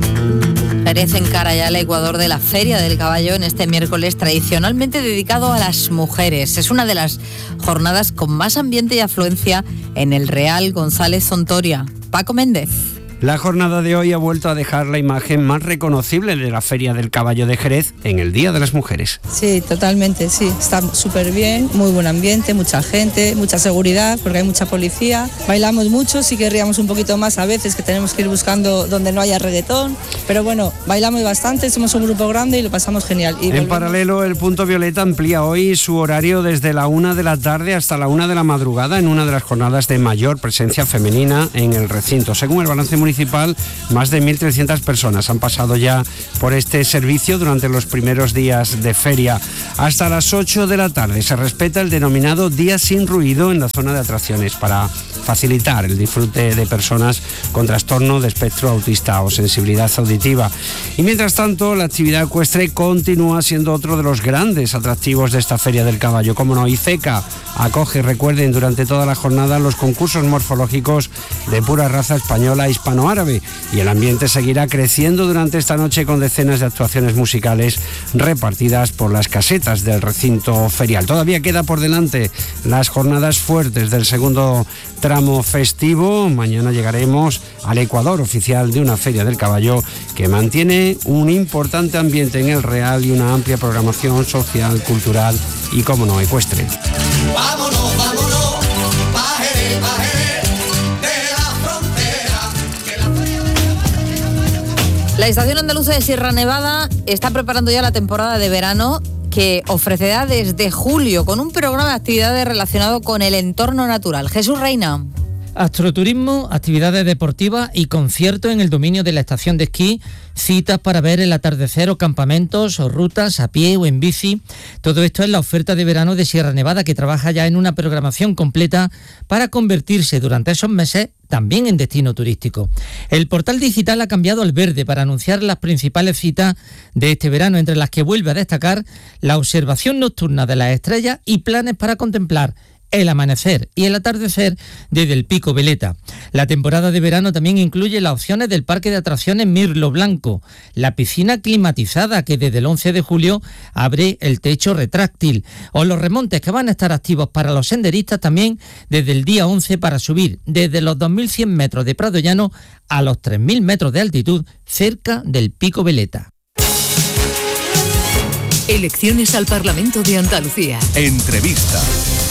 Speaker 1: Jerez encara ya el Ecuador de la Feria del Caballo en este miércoles tradicionalmente dedicado a las mujeres. Es una de las jornadas con más ambiente y afluencia en el Real González Ontoria. Paco Méndez.
Speaker 6: La jornada de hoy ha vuelto a dejar la imagen más reconocible de la Feria del Caballo de Jerez en el Día de las Mujeres.
Speaker 7: Sí, totalmente, sí. Está súper bien, muy buen ambiente, mucha gente, mucha seguridad, porque hay mucha policía. Bailamos mucho, sí querríamos un poquito más a veces, que tenemos que ir buscando donde no haya reggaetón. Pero bueno, bailamos bastante, somos un grupo grande y lo pasamos genial. Y
Speaker 6: en
Speaker 7: volvemos...
Speaker 6: paralelo, el Punto Violeta amplía hoy su horario desde la una de la tarde hasta la una de la madrugada en una de las jornadas de mayor presencia femenina en el recinto. Según el balance municipal, Municipal, más de mil trescientas personas han pasado ya por este servicio durante los primeros días de feria. Hasta las ocho de la tarde se respeta el denominado día sin ruido en la zona de atracciones para facilitar el disfrute de personas con trastorno de espectro autista o sensibilidad auditiva. Y mientras tanto, la actividad ecuestre continúa siendo otro de los grandes atractivos de esta Feria del Caballo. Como no, ICECA acoge, recuerden, durante toda la jornada los concursos morfológicos de pura raza española e hispanoárabe, y el ambiente seguirá creciendo durante esta noche con decenas de actuaciones musicales repartidas por las casetas del recinto ferial. Todavía queda por delante las jornadas fuertes del segundo tramo festivo. Mañana llegaremos al Ecuador oficial de una Feria del Caballo que mantiene un importante ambiente en el Real y una amplia programación social, cultural y, como no, ecuestre.
Speaker 8: Vámonos, vámonos, pa' Jerez, pa' Jerez, de la frontera.
Speaker 1: La Estación Andaluza de Sierra Nevada está preparando ya la temporada de verano que ofrecerá desde julio con un programa de actividades relacionado con el entorno natural. Jesús Reina.
Speaker 9: Astroturismo, actividades deportivas y conciertos en el dominio de la estación de esquí, citas para ver el atardecer o campamentos o rutas a pie o en bici. Todo esto es la oferta de verano de Sierra Nevada, que trabaja ya en una programación completa para convertirse durante esos meses también en destino turístico. El portal digital ha cambiado al verde para anunciar las principales citas de este verano, entre las que vuelve a destacar la observación nocturna de las estrellas y planes para contemplar el amanecer y el atardecer desde el Pico Veleta. La temporada de verano también incluye las opciones del parque de atracciones Mirlo Blanco, la piscina climatizada que desde el once de julio abre el techo retráctil, o los remontes que van a estar activos para los senderistas también desde el día once para subir desde los dos mil cien metros de Prado Llano a los tres mil metros de altitud cerca del Pico Veleta.
Speaker 21: Elecciones al Parlamento de Andalucía.
Speaker 2: Entrevista.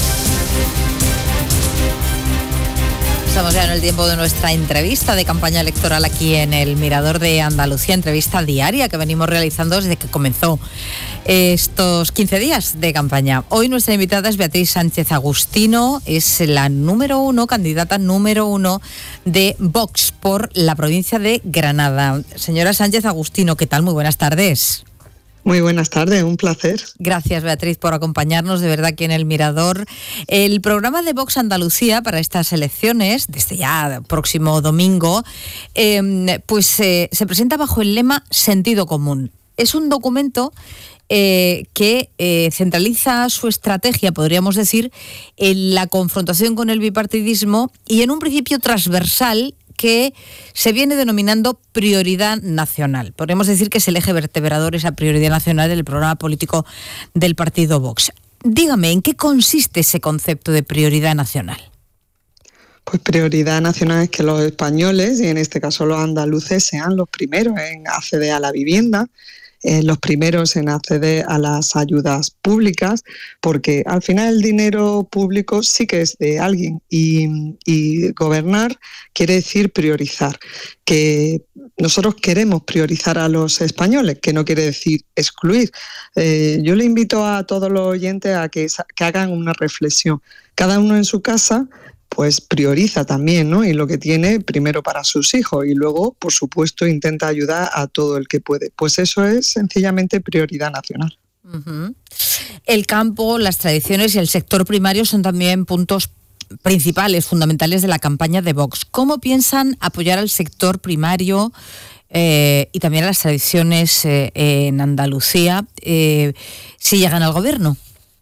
Speaker 1: Estamos ya en el tiempo de nuestra entrevista de campaña electoral aquí en el Mirador de Andalucía, entrevista diaria que venimos realizando desde que comenzó estos quince días de campaña. Hoy nuestra invitada es Beatriz Sánchez Agustino, es la número uno, candidata número uno de Vox por la provincia de Granada. Señora Sánchez Agustino, ¿qué tal? Muy buenas tardes.
Speaker 24: Muy buenas tardes, un placer.
Speaker 1: Gracias, Beatriz, por acompañarnos de verdad aquí en el Mirador. El programa de Vox Andalucía para estas elecciones, desde ya próximo domingo, eh, pues eh, se presenta bajo el lema Sentido Común. Es un documento eh, que eh, centraliza su estrategia, podríamos decir, en la confrontación con el bipartidismo y en un principio transversal que se viene denominando prioridad nacional. Podríamos decir que es el eje vertebrador, esa prioridad nacional del programa político del partido Vox. Dígame, ¿en qué consiste ese concepto de prioridad nacional?
Speaker 24: Pues prioridad nacional es que los españoles, y en este caso los andaluces, sean los primeros en acceder a la vivienda, Eh, los primeros en acceder a las ayudas públicas, porque al final el dinero público sí que es de alguien y, y gobernar quiere decir priorizar, que nosotros queremos priorizar a los españoles, que no quiere decir excluir. Eh, yo le invito a todos los oyentes a que, que hagan una reflexión, cada uno en su casa, pues prioriza también, ¿no? Y lo que tiene primero para sus hijos y luego, por supuesto, intenta ayudar a todo el que puede. Pues eso es sencillamente prioridad nacional.
Speaker 1: Uh-huh. El campo, las tradiciones y el sector primario son también puntos principales, fundamentales de la campaña de Vox. ¿Cómo piensan apoyar al sector primario eh, y también a las tradiciones eh, en Andalucía eh, si llegan al gobierno?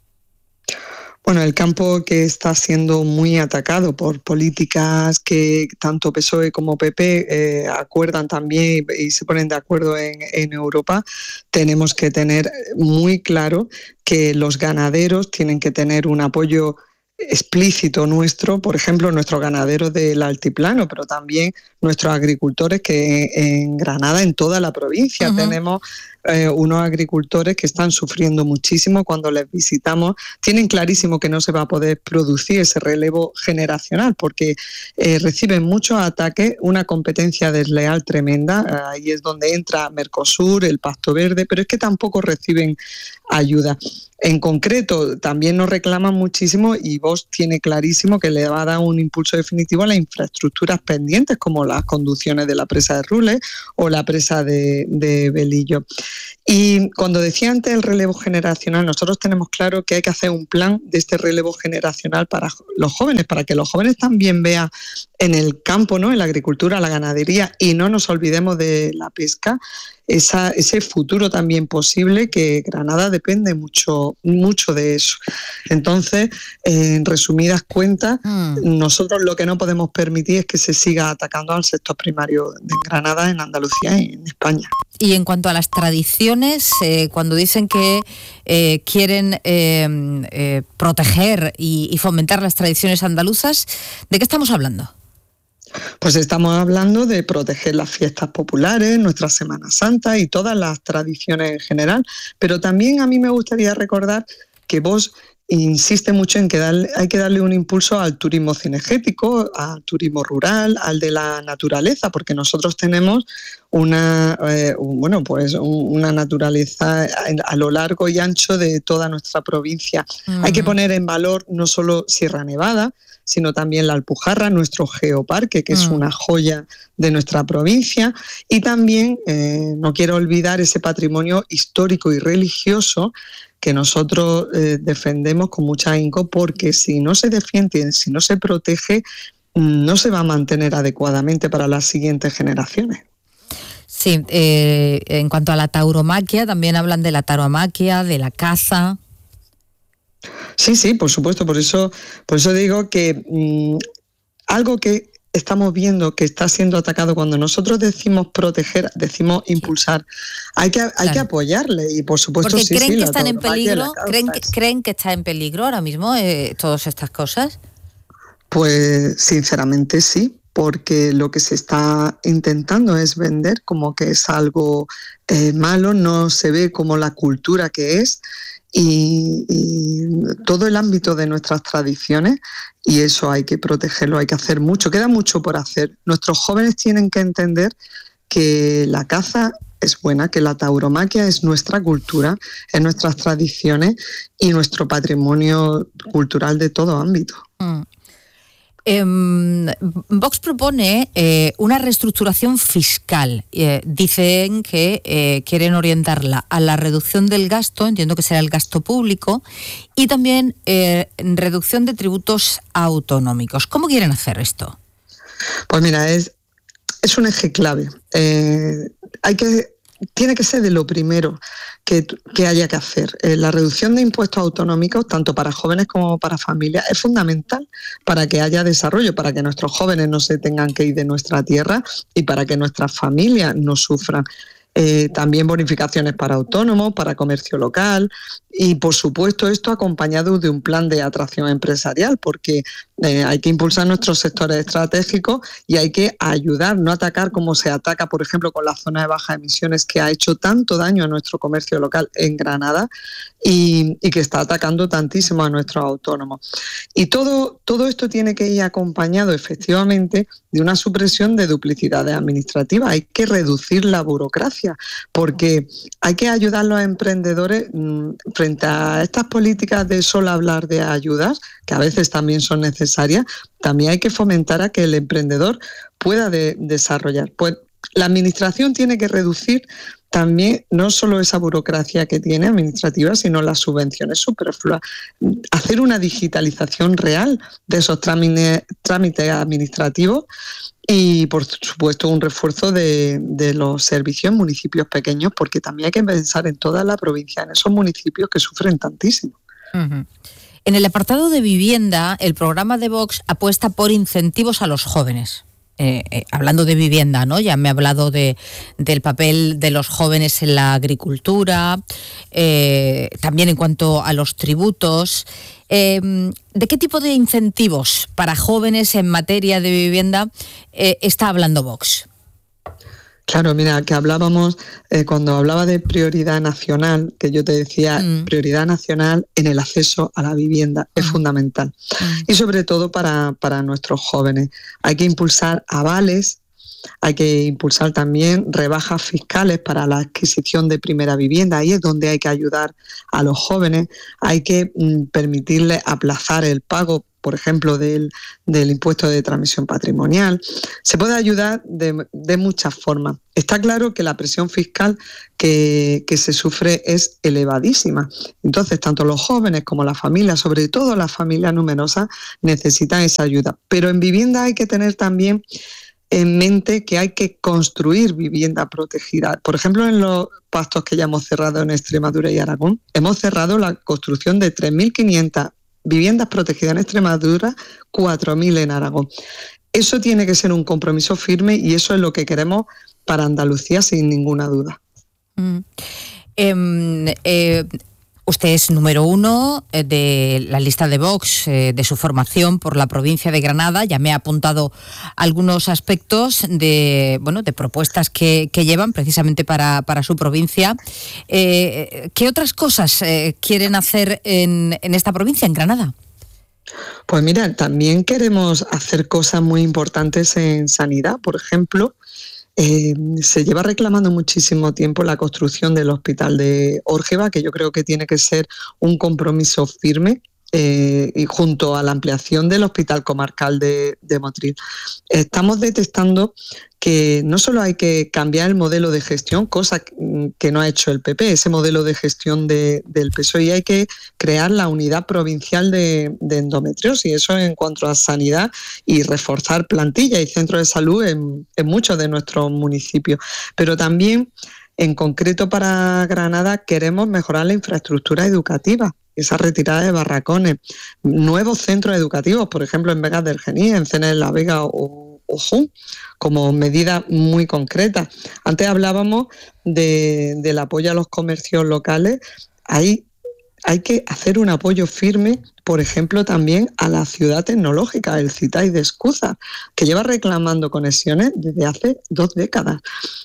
Speaker 24: Bueno, el campo que está siendo muy atacado por políticas que tanto P S O E como P P eh, acuerdan también y se ponen de acuerdo en, en Europa, tenemos que tener muy claro que los ganaderos tienen que tener un apoyo explícito nuestro, por ejemplo, nuestros ganaderos del altiplano, pero también nuestros agricultores que en Granada, en toda la provincia, uh-huh. tenemos eh, unos agricultores que están sufriendo muchísimo cuando les visitamos. Tienen clarísimo que no se va a poder producir ese relevo generacional porque eh, reciben muchos ataques, una competencia desleal tremenda. Ahí es donde entra Mercosur, el Pacto Verde, pero es que tampoco reciben ayuda. En concreto, también nos reclaman muchísimo y Vox tiene clarísimo que le va a dar un impulso definitivo a las infraestructuras pendientes, como las conducciones de la presa de Rules o la presa de, de Velillo. Y cuando decía antes el relevo generacional, nosotros tenemos claro que hay que hacer un plan de este relevo generacional para los jóvenes, para que los jóvenes también vean en el campo, ¿no?, en la agricultura, la ganadería, y no nos olvidemos de la pesca, esa, ese futuro también posible, que Granada depende mucho, mucho de eso. Entonces, eh, en resumidas cuentas, mm. nosotros lo que no podemos permitir es que se siga atacando al sector primario de Granada, en Andalucía y en España.
Speaker 1: Y en cuanto a las tradiciones, eh, cuando dicen que eh, quieren eh, eh, proteger y, y fomentar las tradiciones andaluzas, ¿de qué estamos hablando?
Speaker 24: Pues estamos hablando de proteger las fiestas populares, nuestra Semana Santa y todas las tradiciones en general. Pero también a mí me gustaría recordar que vos insiste mucho en que darle, hay que darle un impulso al turismo cinegético, al turismo rural, al de la naturaleza, porque nosotros tenemos una, eh, bueno, pues una naturaleza a lo largo y ancho de toda nuestra provincia. Uh-huh. Hay que poner en valor no solo Sierra Nevada, sino también la Alpujarra, nuestro geoparque, que uh-huh. es una joya de nuestra provincia, y también eh, no quiero olvidar ese patrimonio histórico y religioso que nosotros eh, defendemos con mucha ahínco, porque si no se defiende, si no se protege, no se va a mantener adecuadamente para las siguientes generaciones.
Speaker 1: Sí, eh, en cuanto a la tauromaquia, también hablan de la tauromaquia, de la caza.
Speaker 24: Sí, sí, por supuesto, por eso, por eso digo que mmm, algo que estamos viendo que está siendo atacado, cuando nosotros decimos proteger, decimos impulsar, hay que, hay claro. que apoyarle, y por supuesto
Speaker 1: Porque
Speaker 24: sí,
Speaker 1: creen
Speaker 24: sí,
Speaker 1: que están en peligro, creen que,
Speaker 24: es.
Speaker 1: creen que está en peligro ahora mismo eh, todas estas cosas.
Speaker 24: Pues sinceramente sí, porque lo que se está intentando es vender como que es algo eh, malo, no se ve como la cultura que es. Y, y todo el ámbito de nuestras tradiciones, y eso hay que protegerlo, hay que hacer mucho, queda mucho por hacer. Nuestros jóvenes tienen que entender que la caza es buena, que la tauromaquia es nuestra cultura, es nuestras tradiciones y nuestro patrimonio cultural de todo ámbito.
Speaker 1: Mm. Eh, Vox propone eh, una reestructuración fiscal. Eh, dicen que eh, quieren orientarla a la reducción del gasto, entiendo que será el gasto público, y también eh, reducción de tributos autonómicos. ¿Cómo quieren hacer esto?
Speaker 24: Pues mira, es, es un eje clave. Eh, hay que... Tiene que ser de lo primero que, que haya que hacer. Eh, la reducción de impuestos autonómicos, tanto para jóvenes como para familias, es fundamental para que haya desarrollo, para que nuestros jóvenes no se tengan que ir de nuestra tierra y para que nuestras familias no sufran. Eh, también bonificaciones para autónomos, para comercio local y, por supuesto, esto acompañado de un plan de atracción empresarial, porque eh, hay que impulsar nuestros sectores estratégicos y hay que ayudar, no atacar como se ataca, por ejemplo, con la zona de bajas emisiones, que ha hecho tanto daño a nuestro comercio local en Granada y, y que está atacando tantísimo a nuestros autónomos. Y todo, todo esto tiene que ir acompañado, efectivamente, de una supresión de duplicidades administrativas. Hay que reducir la burocracia, porque hay que ayudar a los emprendedores mmm, frente a estas políticas de solo hablar de ayudas, que a veces también son necesarias. También hay que fomentar a que el emprendedor pueda de, desarrollar. Pues la administración tiene que reducir también no solo esa burocracia que tiene administrativa, sino las subvenciones superfluas. Hacer una digitalización real de esos trámites, trámites administrativos y, por supuesto, un refuerzo de, de los servicios en municipios pequeños, porque también hay que pensar en toda la provincia, en esos municipios que sufren tantísimo.
Speaker 1: Uh-huh. En el apartado de vivienda, el programa de Vox apuesta por incentivos a los jóvenes. Eh, eh, hablando de vivienda, ¿no? Ya me ha hablado de, del papel de los jóvenes en la agricultura, eh, también en cuanto a los tributos. Eh, ¿De qué tipo de incentivos para jóvenes en materia de vivienda eh, está hablando Vox?
Speaker 24: Claro, mira, que hablábamos, eh, cuando hablaba de prioridad nacional, que yo te decía, mm. prioridad nacional en el acceso a la vivienda mm. es fundamental. Mm. Y sobre todo para, para nuestros jóvenes. Hay que impulsar avales, hay que impulsar también rebajas fiscales para la adquisición de primera vivienda. Ahí es donde hay que ayudar a los jóvenes. Hay que mm, permitirles aplazar el pago, por ejemplo, del, del impuesto de transmisión patrimonial. Se puede ayudar de, de muchas formas. Está claro que la presión fiscal que, que se sufre es elevadísima. Entonces, tanto los jóvenes como las familias, sobre todo las familias numerosas, necesitan esa ayuda. Pero en vivienda hay que tener también en mente que hay que construir vivienda protegida. Por ejemplo, en los pactos que ya hemos cerrado en Extremadura y Aragón, hemos cerrado la construcción de tres mil quinientas viviendas protegidas en Extremadura, cuatro mil en Aragón. Eso tiene que ser un compromiso firme y eso es lo que queremos para Andalucía, sin ninguna duda.
Speaker 1: Mm. Eh, eh, usted es número uno de la lista de Vox, eh, de su formación por la provincia de Granada. Ya me ha apuntado algunos aspectos de, bueno, de propuestas que, que llevan precisamente para, para su provincia. Eh, ¿Qué otras cosas eh, quieren hacer en, en esta provincia, en Granada?
Speaker 24: Pues mira, también queremos hacer cosas muy importantes en sanidad. Por ejemplo, Eh, se lleva reclamando muchísimo tiempo la construcción del hospital de Órgeva, que yo creo que tiene que ser un compromiso firme, eh, y junto a la ampliación del hospital comarcal de, de Motril. Estamos detectando que no solo hay que cambiar el modelo de gestión, cosa que no ha hecho el P P, ese modelo de gestión de, del P S O E, y hay que crear la unidad provincial de, de endometriosis, eso en cuanto a sanidad, y reforzar plantilla y centros de salud en, en muchos de nuestros municipios. Pero también, en concreto para Granada, queremos mejorar la infraestructura educativa, esa retirada de barracones, nuevos centros educativos, por ejemplo en Vegas del Genil, en Cena de la Vega o Ojún, como medida muy concreta. Antes hablábamos de, del apoyo a los comercios locales. Hay, hay que hacer un apoyo firme, por ejemplo, también a la ciudad tecnológica, el CITAI de Escúzar, que lleva reclamando conexiones desde hace dos décadas.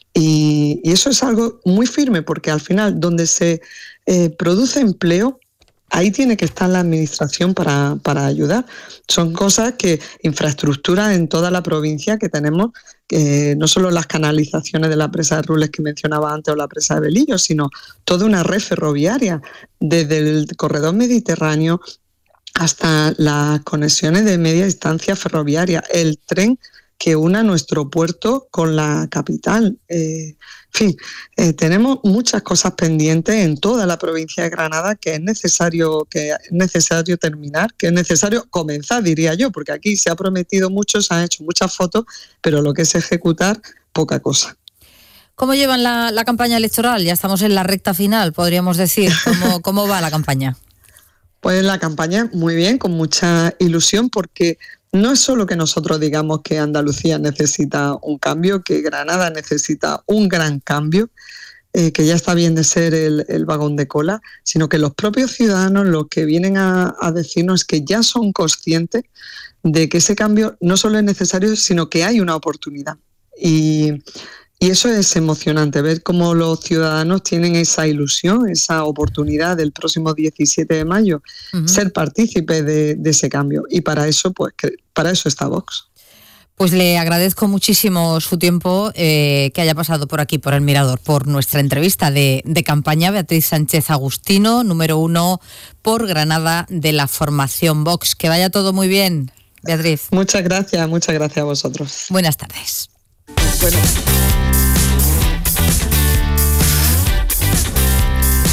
Speaker 24: Y, y eso es algo muy firme, porque al final, donde se eh, produce empleo, ahí tiene que estar la administración para, para ayudar. Son cosas que, infraestructura en toda la provincia que tenemos, que no solo las canalizaciones de la presa de Rules que mencionaba antes o la presa de Belillo, sino toda una red ferroviaria, desde el corredor mediterráneo hasta las conexiones de media distancia ferroviaria, el tren que una nuestro puerto con la capital. Eh, en fin, eh, tenemos muchas cosas pendientes en toda la provincia de Granada que es necesario, que es necesario terminar, que es necesario comenzar, diría yo, porque aquí se ha prometido mucho, se han hecho muchas fotos, pero lo que es ejecutar, poca cosa.
Speaker 1: ¿Cómo llevan la, la campaña electoral? Ya estamos en la recta final, podríamos decir. ¿Cómo, cómo va la campaña?
Speaker 24: Pues la campaña muy bien, con mucha ilusión, porque no es solo que nosotros digamos que Andalucía necesita un cambio, que Granada necesita un gran cambio, eh, que ya está bien de ser el, el vagón de cola, sino que los propios ciudadanos lo que vienen a, a decirnos es que ya son conscientes de que ese cambio no solo es necesario, sino que hay una oportunidad. Y, y eso es emocionante, ver cómo los ciudadanos tienen esa ilusión, esa oportunidad del próximo diecisiete de mayo, uh-huh. ser partícipes de, de ese cambio. Y para eso, pues, que, para eso está Vox.
Speaker 1: Pues le agradezco muchísimo su tiempo, eh, que haya pasado por aquí, por El Mirador, por nuestra entrevista de, de campaña. Beatriz Sánchez Agustino, número uno por Granada de la formación Vox. Que vaya todo muy bien, Beatriz.
Speaker 24: Muchas gracias, muchas gracias a vosotros.
Speaker 1: Buenas tardes.
Speaker 24: Buenas.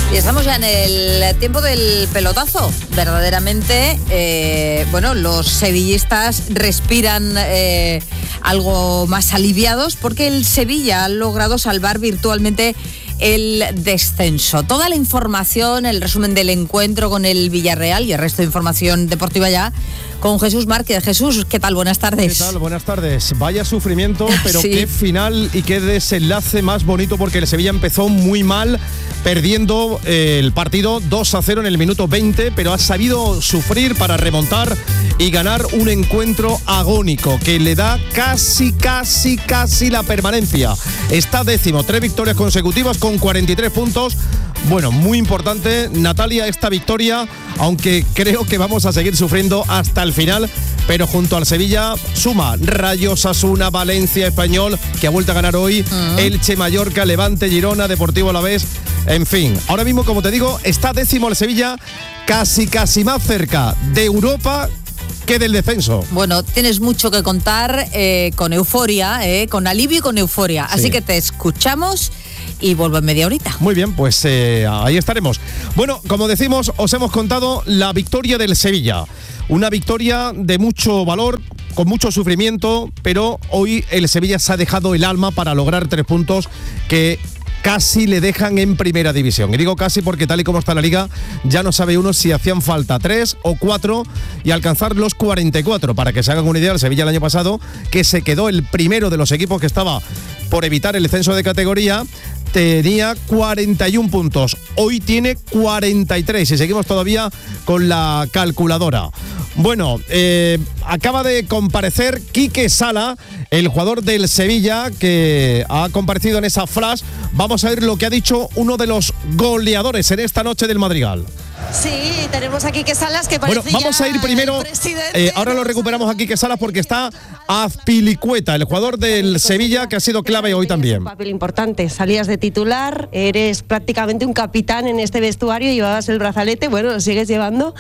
Speaker 1: Y estamos ya en el tiempo del pelotazo. Verdaderamente, eh, bueno, los sevillistas respiran eh, algo más aliviados porque el Sevilla ha logrado salvar virtualmente el descenso. Toda la información, el resumen del encuentro con el Villarreal y el resto de información deportiva ya con Jesús Márquez. Jesús, ¿qué tal? Buenas tardes.
Speaker 5: ¿Qué tal? Buenas tardes. Vaya sufrimiento, pero
Speaker 1: Sí.
Speaker 5: qué final y qué desenlace más bonito, porque el Sevilla empezó muy mal, perdiendo eh, el partido dos a cero en el minuto veinte, pero ha sabido sufrir para remontar y ganar un encuentro agónico que le da casi, casi, casi la permanencia. Está décimo, tres victorias consecutivas con cuarenta y tres puntos. Bueno, muy importante, Natalia, esta victoria, aunque creo que vamos a seguir sufriendo hasta el final, pero junto al Sevilla suma Rayo, Osasuna, Valencia, Español, que ha vuelto a ganar hoy, uh-huh. Elche, Mallorca, Levante, Girona, Deportivo Alavés, en fin. Ahora mismo, como te digo, está décimo el Sevilla, casi, casi más cerca de Europa que del descenso.
Speaker 1: Bueno, tienes mucho que contar eh, con euforia, eh, con alivio y con euforia. Así
Speaker 5: Sí.
Speaker 1: que te escuchamos y vuelvo en media horita.
Speaker 5: Muy bien, pues eh, ahí estaremos. Bueno, como decimos, os hemos contado la victoria del Sevilla. Una victoria de mucho valor, con mucho sufrimiento, pero hoy el Sevilla se ha dejado el alma para lograr tres puntos que casi le dejan en primera división. Y digo casi porque tal y como está la liga, ya no sabe uno si hacían falta tres o cuatro y alcanzar los cuarenta y cuatro. Para que se hagan una idea, el Sevilla el año pasado, que se quedó el primero de los equipos que estaba por evitar el descenso de categoría, tenía cuarenta y un puntos. Hoy tiene cuarenta y tres y seguimos todavía con la calculadora. Bueno, eh, acaba de comparecer Quique Sala, el jugador del Sevilla, que ha comparecido en esa flash. Vamos a ver lo que ha dicho uno de los goleadores en esta noche del Madrigal.
Speaker 10: Sí, tenemos aquí que Salas que parece
Speaker 5: Bueno, vamos
Speaker 10: ya
Speaker 5: a ir primero, eh, ahora lo recuperamos aquí que Salas porque está Azpilicueta, el jugador del Sevilla que ha sido clave hoy también.
Speaker 10: un papel importante. Salías de titular, eres prácticamente un capitán en este vestuario, llevabas el brazalete, bueno, lo sigues llevando.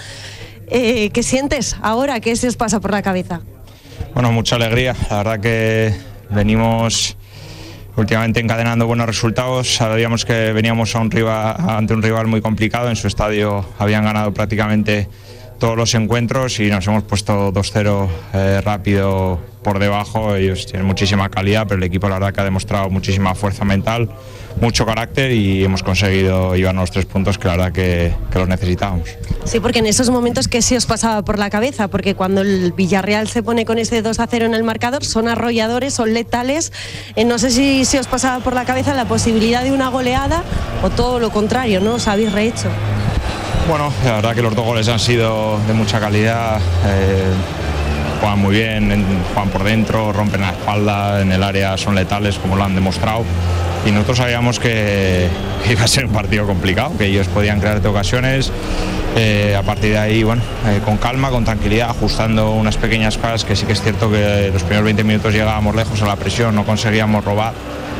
Speaker 10: Eh, ¿Qué sientes ahora? ¿Qué se os pasa por la cabeza?
Speaker 11: Bueno, mucha alegría. La verdad que venimos últimamente encadenando buenos resultados. Sabíamos que veníamos a un rival, ante un rival muy complicado. En su estadio habían ganado prácticamente todos los encuentros y nos hemos puesto dos cero eh, rápido por debajo. Ellos tienen muchísima calidad, pero el equipo la verdad que ha demostrado muchísima fuerza mental, mucho carácter y hemos conseguido llevarnos los tres puntos que la verdad que, que los necesitábamos.
Speaker 10: Sí, porque en esos momentos, ¿qué se os pasaba por la cabeza? Porque cuando el Villarreal se pone con ese dos a cero en el marcador, son arrolladores, son letales. Eh, no sé si se os pasaba por la cabeza la posibilidad de una goleada o todo lo contrario, ¿no? Os habéis rehecho.
Speaker 11: Bueno, la verdad que los dos goles han sido de mucha calidad. Eh, juegan muy bien, juegan por dentro, rompen la espalda, en el área son letales como lo han demostrado. Y nosotros sabíamos que iba a ser un partido complicado, que ellos podían crearte ocasiones. Eh, a partir de ahí, bueno, eh, con calma, con tranquilidad, ajustando unas pequeñas cosas, que sí que es cierto que los primeros veinte minutos llegábamos lejos a la presión, no conseguíamos robar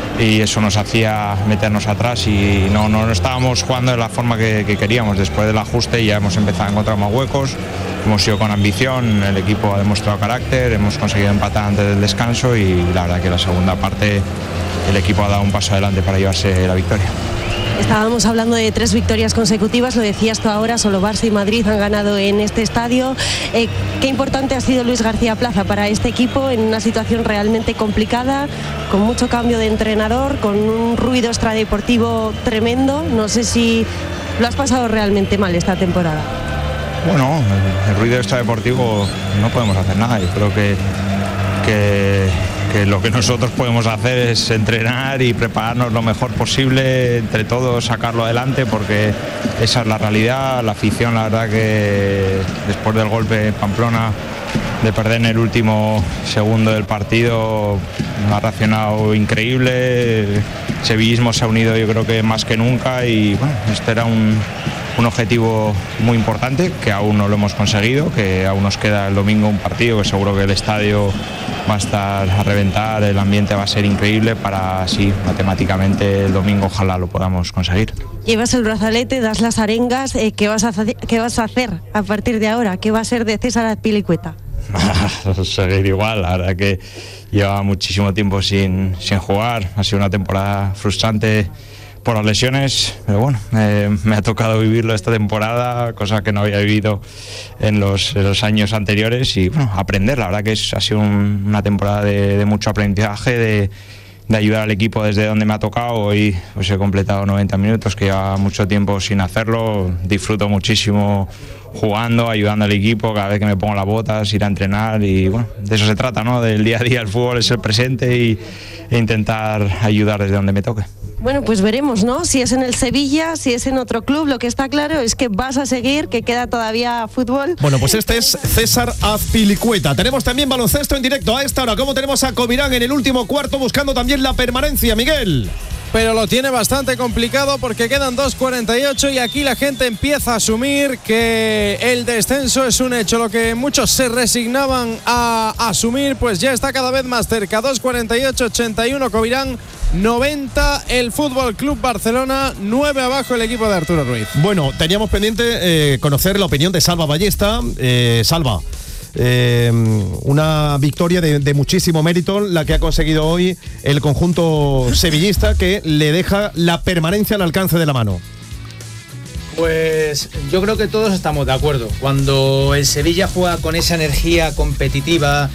Speaker 11: y eso nos hacía meternos atrás y no, no, no estábamos jugando de la forma que, que queríamos. Después del ajuste ya hemos empezado a encontrar más huecos, hemos ido con ambición, el equipo ha demostrado carácter, hemos conseguido empatar antes del descanso y la verdad que la segunda parte el equipo ha dado un paso adelante para llevarse la victoria.
Speaker 10: Estábamos hablando de tres victorias consecutivas, lo decías tú ahora, solo Barça y Madrid han ganado en este estadio. Eh, ¿Qué importante ha sido Luis García Plaza para este equipo en una situación realmente complicada, con mucho cambio de entrenador, con un ruido extradeportivo tremendo? No sé si lo has pasado realmente mal esta temporada.
Speaker 11: Bueno, el, el ruido extradeportivo no podemos hacer nada. Yo creo que, que, que lo que nosotros podemos hacer es entrenar y prepararnos lo mejor posible, entre todos sacarlo adelante, porque esa es la realidad. La afición, la verdad que después del golpe en Pamplona, de perder en el último segundo del partido, ha reaccionado increíble. El sevillismo se ha unido yo creo que más que nunca y bueno, este era un, un objetivo muy importante que aún no lo hemos conseguido, que aún nos queda el domingo un partido que seguro que el estadio va a estar a reventar, el ambiente va a ser increíble para así matemáticamente el domingo ojalá lo podamos conseguir.
Speaker 10: Llevas el brazalete, das las arengas, eh, ¿qué, vas a hacer, ¿qué vas a hacer a partir de ahora? ¿Qué va a ser de César Azpilicueta?
Speaker 11: Seguir igual, la verdad que lleva muchísimo tiempo sin, sin jugar, ha sido una temporada frustrante por las lesiones, pero bueno, eh, me ha tocado vivirlo esta temporada, cosa que no había vivido en los, en los años anteriores y bueno, aprender, la verdad que es, ha sido un, una temporada de, de mucho aprendizaje, de, de ayudar al equipo desde donde me ha tocado. Hoy pues he completado noventa minutos, que lleva mucho tiempo sin hacerlo, disfruto muchísimo jugando, ayudando al equipo, cada vez que me pongo las botas, ir a entrenar y bueno, de eso se trata, ¿no? Del día a día, el fútbol es el presente y, e intentar ayudar desde donde me toque.
Speaker 10: Bueno, pues veremos, ¿no? Si es en el Sevilla, si es en otro club, lo que está claro es que vas a seguir, que queda todavía fútbol.
Speaker 5: Bueno, pues este es César Azpilicueta. Tenemos también baloncesto en directo a esta hora. ¿Cómo tenemos a Covirán en el último cuarto buscando también la permanencia, Miguel?
Speaker 4: Pero lo tiene bastante complicado porque quedan dos cuarenta y ocho y aquí la gente empieza a asumir que el descenso es un hecho. Lo que muchos se resignaban a asumir, pues ya está cada vez más cerca. dos cuarenta y ocho, ochenta y uno Covirán, noventa el Fútbol Club Barcelona, nueve abajo el equipo de Arturo Ruiz.
Speaker 5: Bueno, teníamos pendiente eh, conocer la opinión de Salva Ballesta. Eh, Salva, Eh, una victoria de, de muchísimo mérito la que ha conseguido hoy el conjunto sevillista, que le deja la permanencia al alcance de la mano.
Speaker 12: Pues yo creo que todos estamos de acuerdo. Cuando el Sevilla juega con esa energía competitiva,